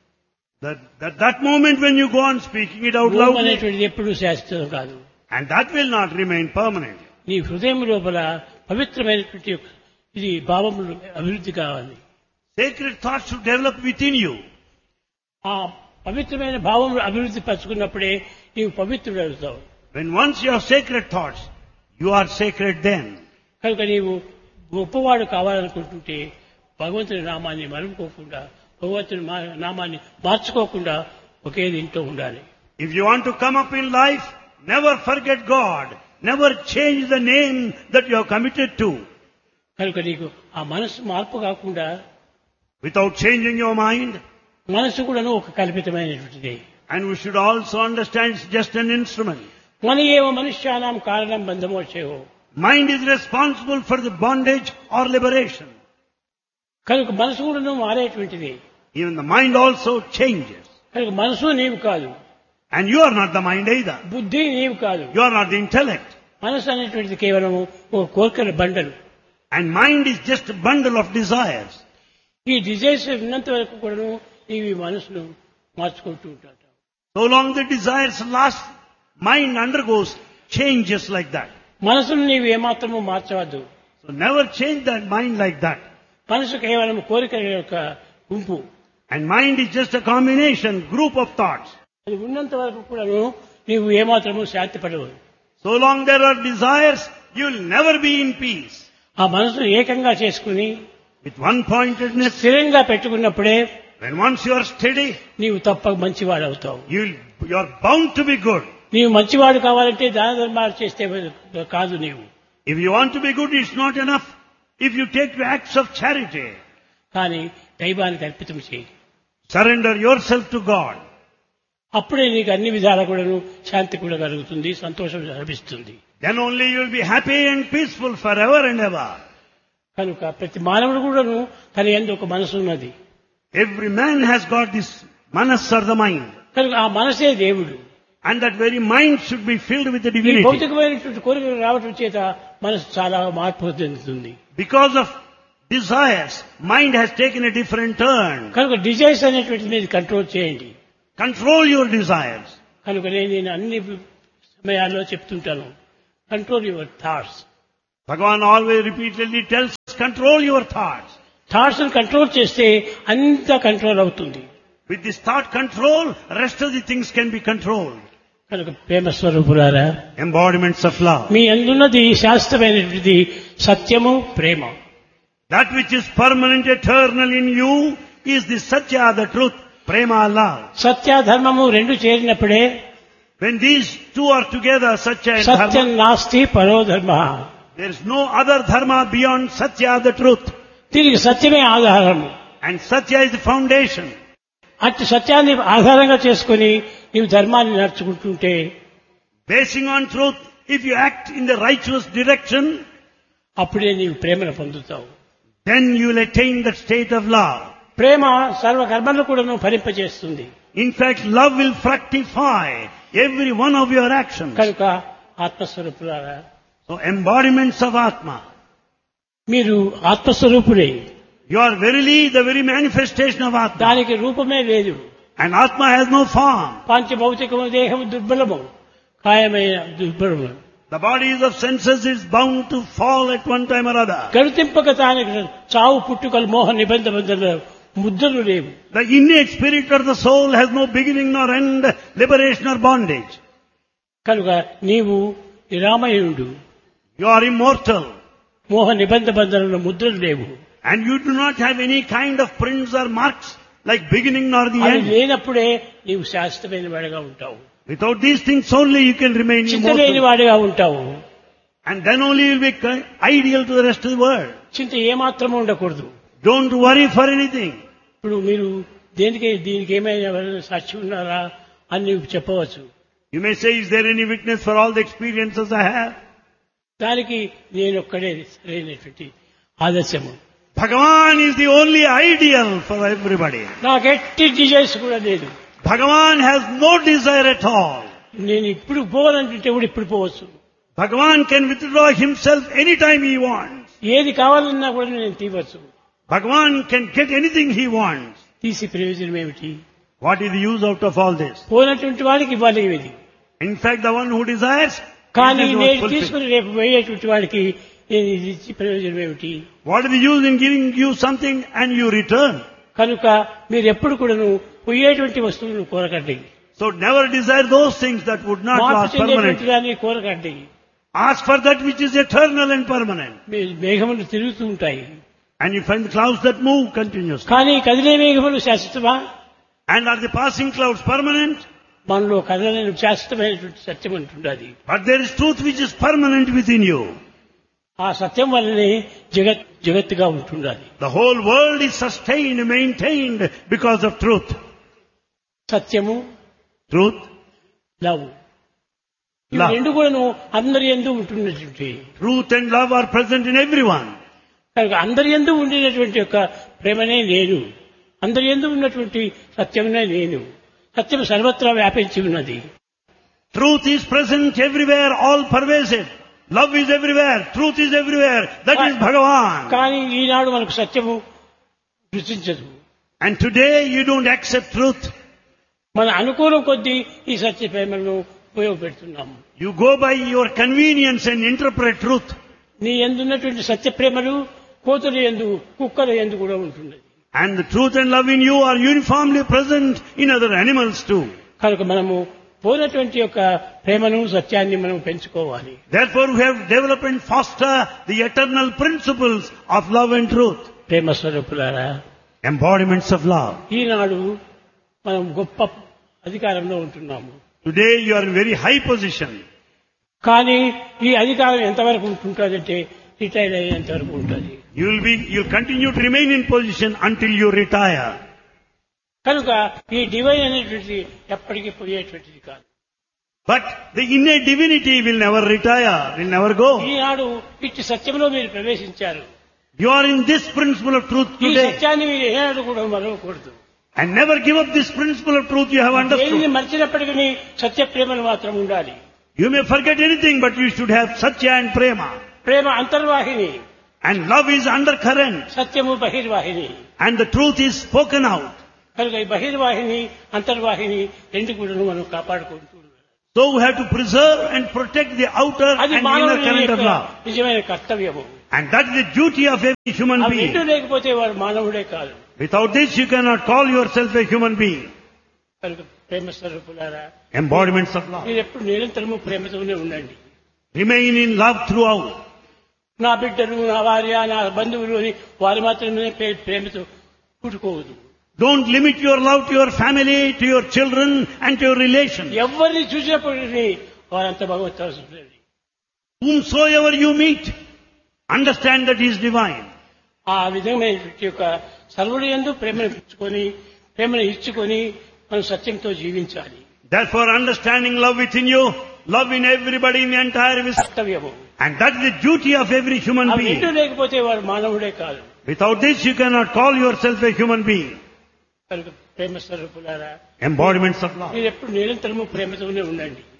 that moment when you go on speaking it out Om loudly, అనేటువంటిది ఎప్పుడూ శాశ్వతం కాదు. and that will not remain permanent. నీ హృదయం లోపల పవిత్రమైనటువంటి యొక్క ఇది భావములు అభివృద్ధి కావాలి. Sacred thoughts should develop within you. ఆ పవిత్రమైన భావములు అభివృద్ధి పరచుకున్నప్పుడే నీవు పవిత్రుడు అవుతావు. When once you have sacred thoughts, you are sacred then. కనుక నీవు గొప్పవాడు కావాలనుకుంటుంటే భగవంతుని నామాన్ని మరుపుకోకుండా, భగవంతుని నామాన్ని మార్చుకోకుండా ఒకే దీంట్లో ఉండాలి. If you want to come up in life, never forget God. Never change the name that you have committed to. కనుక నీకు ఆ మనసు మార్పు కాకుండా Without changing your mind, మనసు కూడాను ఒక కల్పితమైనటువంటిది. and we should also understand it's just an instrument. మన ఏవ మనుష్యానాం కారణం బంధమోక్షయో. Mind is responsible for the bondage or liberation. కనుక మనసు కూడాను మారేటువంటిది. Even the mind also changes. కనుక మనసు నీవు కాదు, And you are not the mind either. బుద్ధి నీవు కాదు. You are not the intellect. మనసు అనేటువంటిది కేవలం ఒక కోరికల బండలు. And mind is just a bundle of desires. ఈ డిజైర్స్ ఉన్నంత వరకు కూడాను నీవు ఈ మనసును మార్చుకుంటూ ఉంటాడు. So long the desires last, mind undergoes changes like that. మనసును నీవు ఏమాత్రము మార్చవద్దు. So never change that mind like that. మనసు కేవలం కోరికల యొక్క గుంపు. And mind is just a combination, group of thoughts. అది ఉన్నంత వరకు కూడాను నీవు ఏమాత్రము శాంతి పడవు. So long there are desires, you will never be in peace. ఆ మనసును ఏకంగా చేసుకుని With one-pointedness, స్థిరంగా పెట్టుకున్నప్పుడే when once you are steady, నీవు తప్పక మంచివాడవుతావు. you are bound to be good. నీవు మంచివాడు కావాలంటే దాన ధర్మాలు చేస్తే కాదు. నీవు If you want to be good, it's not enough if you take the acts of charity. కానీ దైవానికి అర్పితం చేయి. Surrender yourself to God. అప్పుడే నీకు అన్ని విధాలా కూడాను శాంతి కూడా కలుగుతుంది, సంతోషం లభిస్తుంది. Then only you will be happy and peaceful forever and ever. కనుక ప్రతి మానవుడు కూడాను తన యందు ఒక మనసు ఉన్నది. Every man has got this manas or the mind. కనుక ఆ మనసే దేవుడు. And that very mind should be filled with the ఈ divinity. భౌతికమైనటువంటి కోరికలు రావటం చేత మనసు చాలా మార్పు చెందుతుంది. Because of desires, mind has taken a different turn. కనుక డిజైర్స్ అనేటువంటి మీద కంట్రోల్ చేయండి. Control your desires. కనుక నేను అన్ని సమయాల్లో చెప్తుంటాను, control your thoughts. Bhagavan always repeatedly tells us, control your thoughts. Thoughts control చేస్తే అంతా కంట్రోల్ అవుతుంది. With this thought control, rest of the things can be controlled. కనుక ప్రేమ స్వరూపులారా, Embodiments of love. మీ అందున్నది శాశ్వతమైనటువంటి సత్యము, ప్రేమ. That which is permanent, eternal in you is the Satya, the truth, Prema, love. సత్య ధర్మము రెండు చేరినప్పుడే When these two are together, Satya and Satyam Dharma, నాస్తి పరో ధర్మ. there is no other Dharma beyond Satya, the truth. దీనికి సత్యమే ఆధారము. And Satya is the foundation. అట్టి సత్యాన్ని ఆధారంగా చేసుకుని నీవు ధర్మాన్ని నడుచుకుంటుంటే, Basing on truth, if you act in the righteous direction, అప్పుడే నీవు ప్రేమను పొందుతావు. then you will attain that state of love. ప్రేమ సర్వ కర్మలను కూడా ఫలింపజేస్తుంది. In fact, love will fructify every one of your actions. కనుక ఆత్మస్వరూపులారా, So embodiments of Atma. మీరు ఆత్మస్వరూపులే. You are verily the very manifestation of Atma. దానికి రూపమే లేదు. And Atma has no form. పంచభౌతికము దేహము దుర్బలము, కాయమైన దుర్బలము. The bodies of senses is bound to fall at one time or other. గడితింపక తానికి చావు పుట్టుకలు మోహ నిబంధన ముద్రలు లేవు. The innate spirit of the soul has no beginning nor end, liberation or bondage. కనుక నీవు నిరామయుడు. You are immortal. మోహ నిబంధనల ముద్రలు లేవు. And you do not have any kind of prints or marks like beginning nor the అది end. లేనప్పుడే నీవు శాశ్వతమైన వాడిగా ఉంటావు. Without these things only you can remain చింత లేని immortal. వాడిగా ఉంటావు. And then only you will be ideal to the rest of the world. చింత ఏమాత్రం ఉండకూడదు. Don't worry for anything. ఇప్పుడు మీరు దీనికి ఏమైనా ఎవరైనా సాక్షి ఉన్నారా అని నీవు చెప్పవచ్చు. You may say, is there any witness for all the experiences I have? దానికి నేను ఒక్కడే సరైనటువంటి ఆదర్శము. Bhagavan is the only ideal for everybody. నాకు ఎట్టి డిజైర్స్ కూడా లేదు. Bhagavan has no desire at all. నేను ఇప్పుడు పోవాలంటే కూడా ఇప్పుడు పోవచ్చు. Bhagavan can withdraw himself anytime he wants. ఏది కావాలన్నా కూడా నేను తీవచ్చు. Bhagavan can get anything he wants. తీసి ప్రయోజనం ఏమిటి? What is the use out of all this? పోయినటువంటి వాడికి ఇవ్వాలి ఇది. In fact, the one who desires, కానీ he does not నేను fulfill. తీసుకుని రేపు పోయేటువంటి వాడికి నేను ఇది ఇచ్చి ప్రయోజనం ఏమిటి? What is the use in giving you something and you return? కనుక మీరు ఎప్పుడు కూడాను పోయేటువంటి వస్తువులను కోరకండి. So never desire those things that would not మార్పు last చెందేటువంటి permanently. దాన్ని కోరకండి. Ask for that which is eternal and permanent. మేఘములు తిరుగుతూ ఉంటాయి. And you find the clouds that move continuously. కానీ కదిలే మేఘములు శాశ్వతమా? And are the passing clouds permanent? మనలో కదలని శాశ్వతమైనటువంటి సత్యం అంటున్నది. But there is truth which is permanent within you. ఆ సత్యం వల్లనే జగత్తుగా ఉంటున్నది. The whole world is sustained, maintained because of truth. సత్యము, Truth, లవ్, ఈ love. రెండు కూడాను అందరి యందు ఉంటున్నటువంటి, Truth and love are present in everyone. కనుక అందరి యందు ఉండినటువంటి యొక్క ప్రేమనే నేను, అందరి యందు ఉన్నటువంటి సత్యమునే నేను. సత్యం సర్వత్రా వ్యాపించి ఉన్నది. Truth is present everywhere, all pervasive. Love is everywhere. Truth is everywhere. That is Bhagavan. కానీ ఈనాడు మనకు సత్యము రుచించదు. And today you don't accept truth. మన అనుకూలం కొద్దీ ఈ సత్య ప్రేమను ఉపయోగపెడుతున్నాము. You go by your convenience and interpret truth. నీ ఎందున్నటువంటి సత్య ప్రేమలు కోతుల యందు, కుక్కల యందు కూడా ఉంటున్నది. And the truth and love in you are uniformly present in other animals too. కనుక మనము పోయినటువంటి యొక్క ప్రేమను సత్యాన్ని మనం పెంచుకోవాలి. Therefore we have developed and foster the eternal principles of love and truth. ప్రేమ స్వరూపులారా, Embodiments of love. ఈనాడు మనం గొప్ప అధికారంలో ఉంటున్నాము. Today you are in very high position. కానీ ఈ అధికారం ఎంతవరకు ఉంటుందంటే రిటైర్ అయ్యేంత వరకు ఉంటుంది. You'll continue to remain in position until you retire. కనుక ఈ డివైన్ అనేటువంటిది ఎప్పటికీ పోయేటువంటిది కాదు. But the innate divinity will never retire, will never go. ఈనాడు ఇట్టి సత్యంలో మీరు ప్రవేశించారు. You are in this principle of truth ఈ today. సత్యాన్ని మీరు ఏనాడు కూడా మరవకూడదు. And never give up this principle of truth you have దేనిని understood. మర్చినప్పటికీ సత్య ప్రేమను మాత్రం ఉండాలి. You may forget anything, but you should have Satya and Prema. Prema అంతర్వాహిని, And love is undercurrent. సత్యము బహిర్వాహిని. And the truth is spoken out. కనుక ఈ బహిర్వాహిని అంతర్వాహిని రెండు కూడా మనం కాపాడుకుంటూ ఉండాలి. So we have to preserve and protect the outer అది and inner మానవుని current of యొక్క love. నిజమైన కర్తవ్యము. And that is the duty of every human అవి రెండు being. లేకపోతే వాడు మానవుడే కాదు. Without this you cannot call yourself a human being. కనుక ప్రేమ స్వరూపులారా, Embodiments of love. మీరు ఎప్పుడు నిరంతరము ప్రేమతోనే ఉండండి. Remain in love throughout. నా బిడ్డలు, నా భార్య, నా బంధువులు అని వారు మాత్రమే ప్రేమతో పుట్టుకోవద్దు. Don't limit your love to your family, to your children and to your relations. ఎవరిని చూసినప్పటికీ వారంతా భగవత్. Whomsoever you meet, understand that he is divine. ఆ విధమైన యొక్క సర్వుడి యందు ప్రేమను పెంచుకొని, ప్రేమను ఇచ్చుకొని మనం సత్యంతో జీవించాలి. Therefore, understanding love within you, love in everybody in the entire visit. కర్తవ్యము. And that is the duty of every human అవి రెండు being. లేకపోతే వాడు మానవుడే కాదు. Without this you cannot call yourself a human being. కనుక ప్రేమ స్వరూపులారా, Embodiments of love. మీరు ఎప్పుడు నిరంతరము ప్రేమతోనే ఉండండి.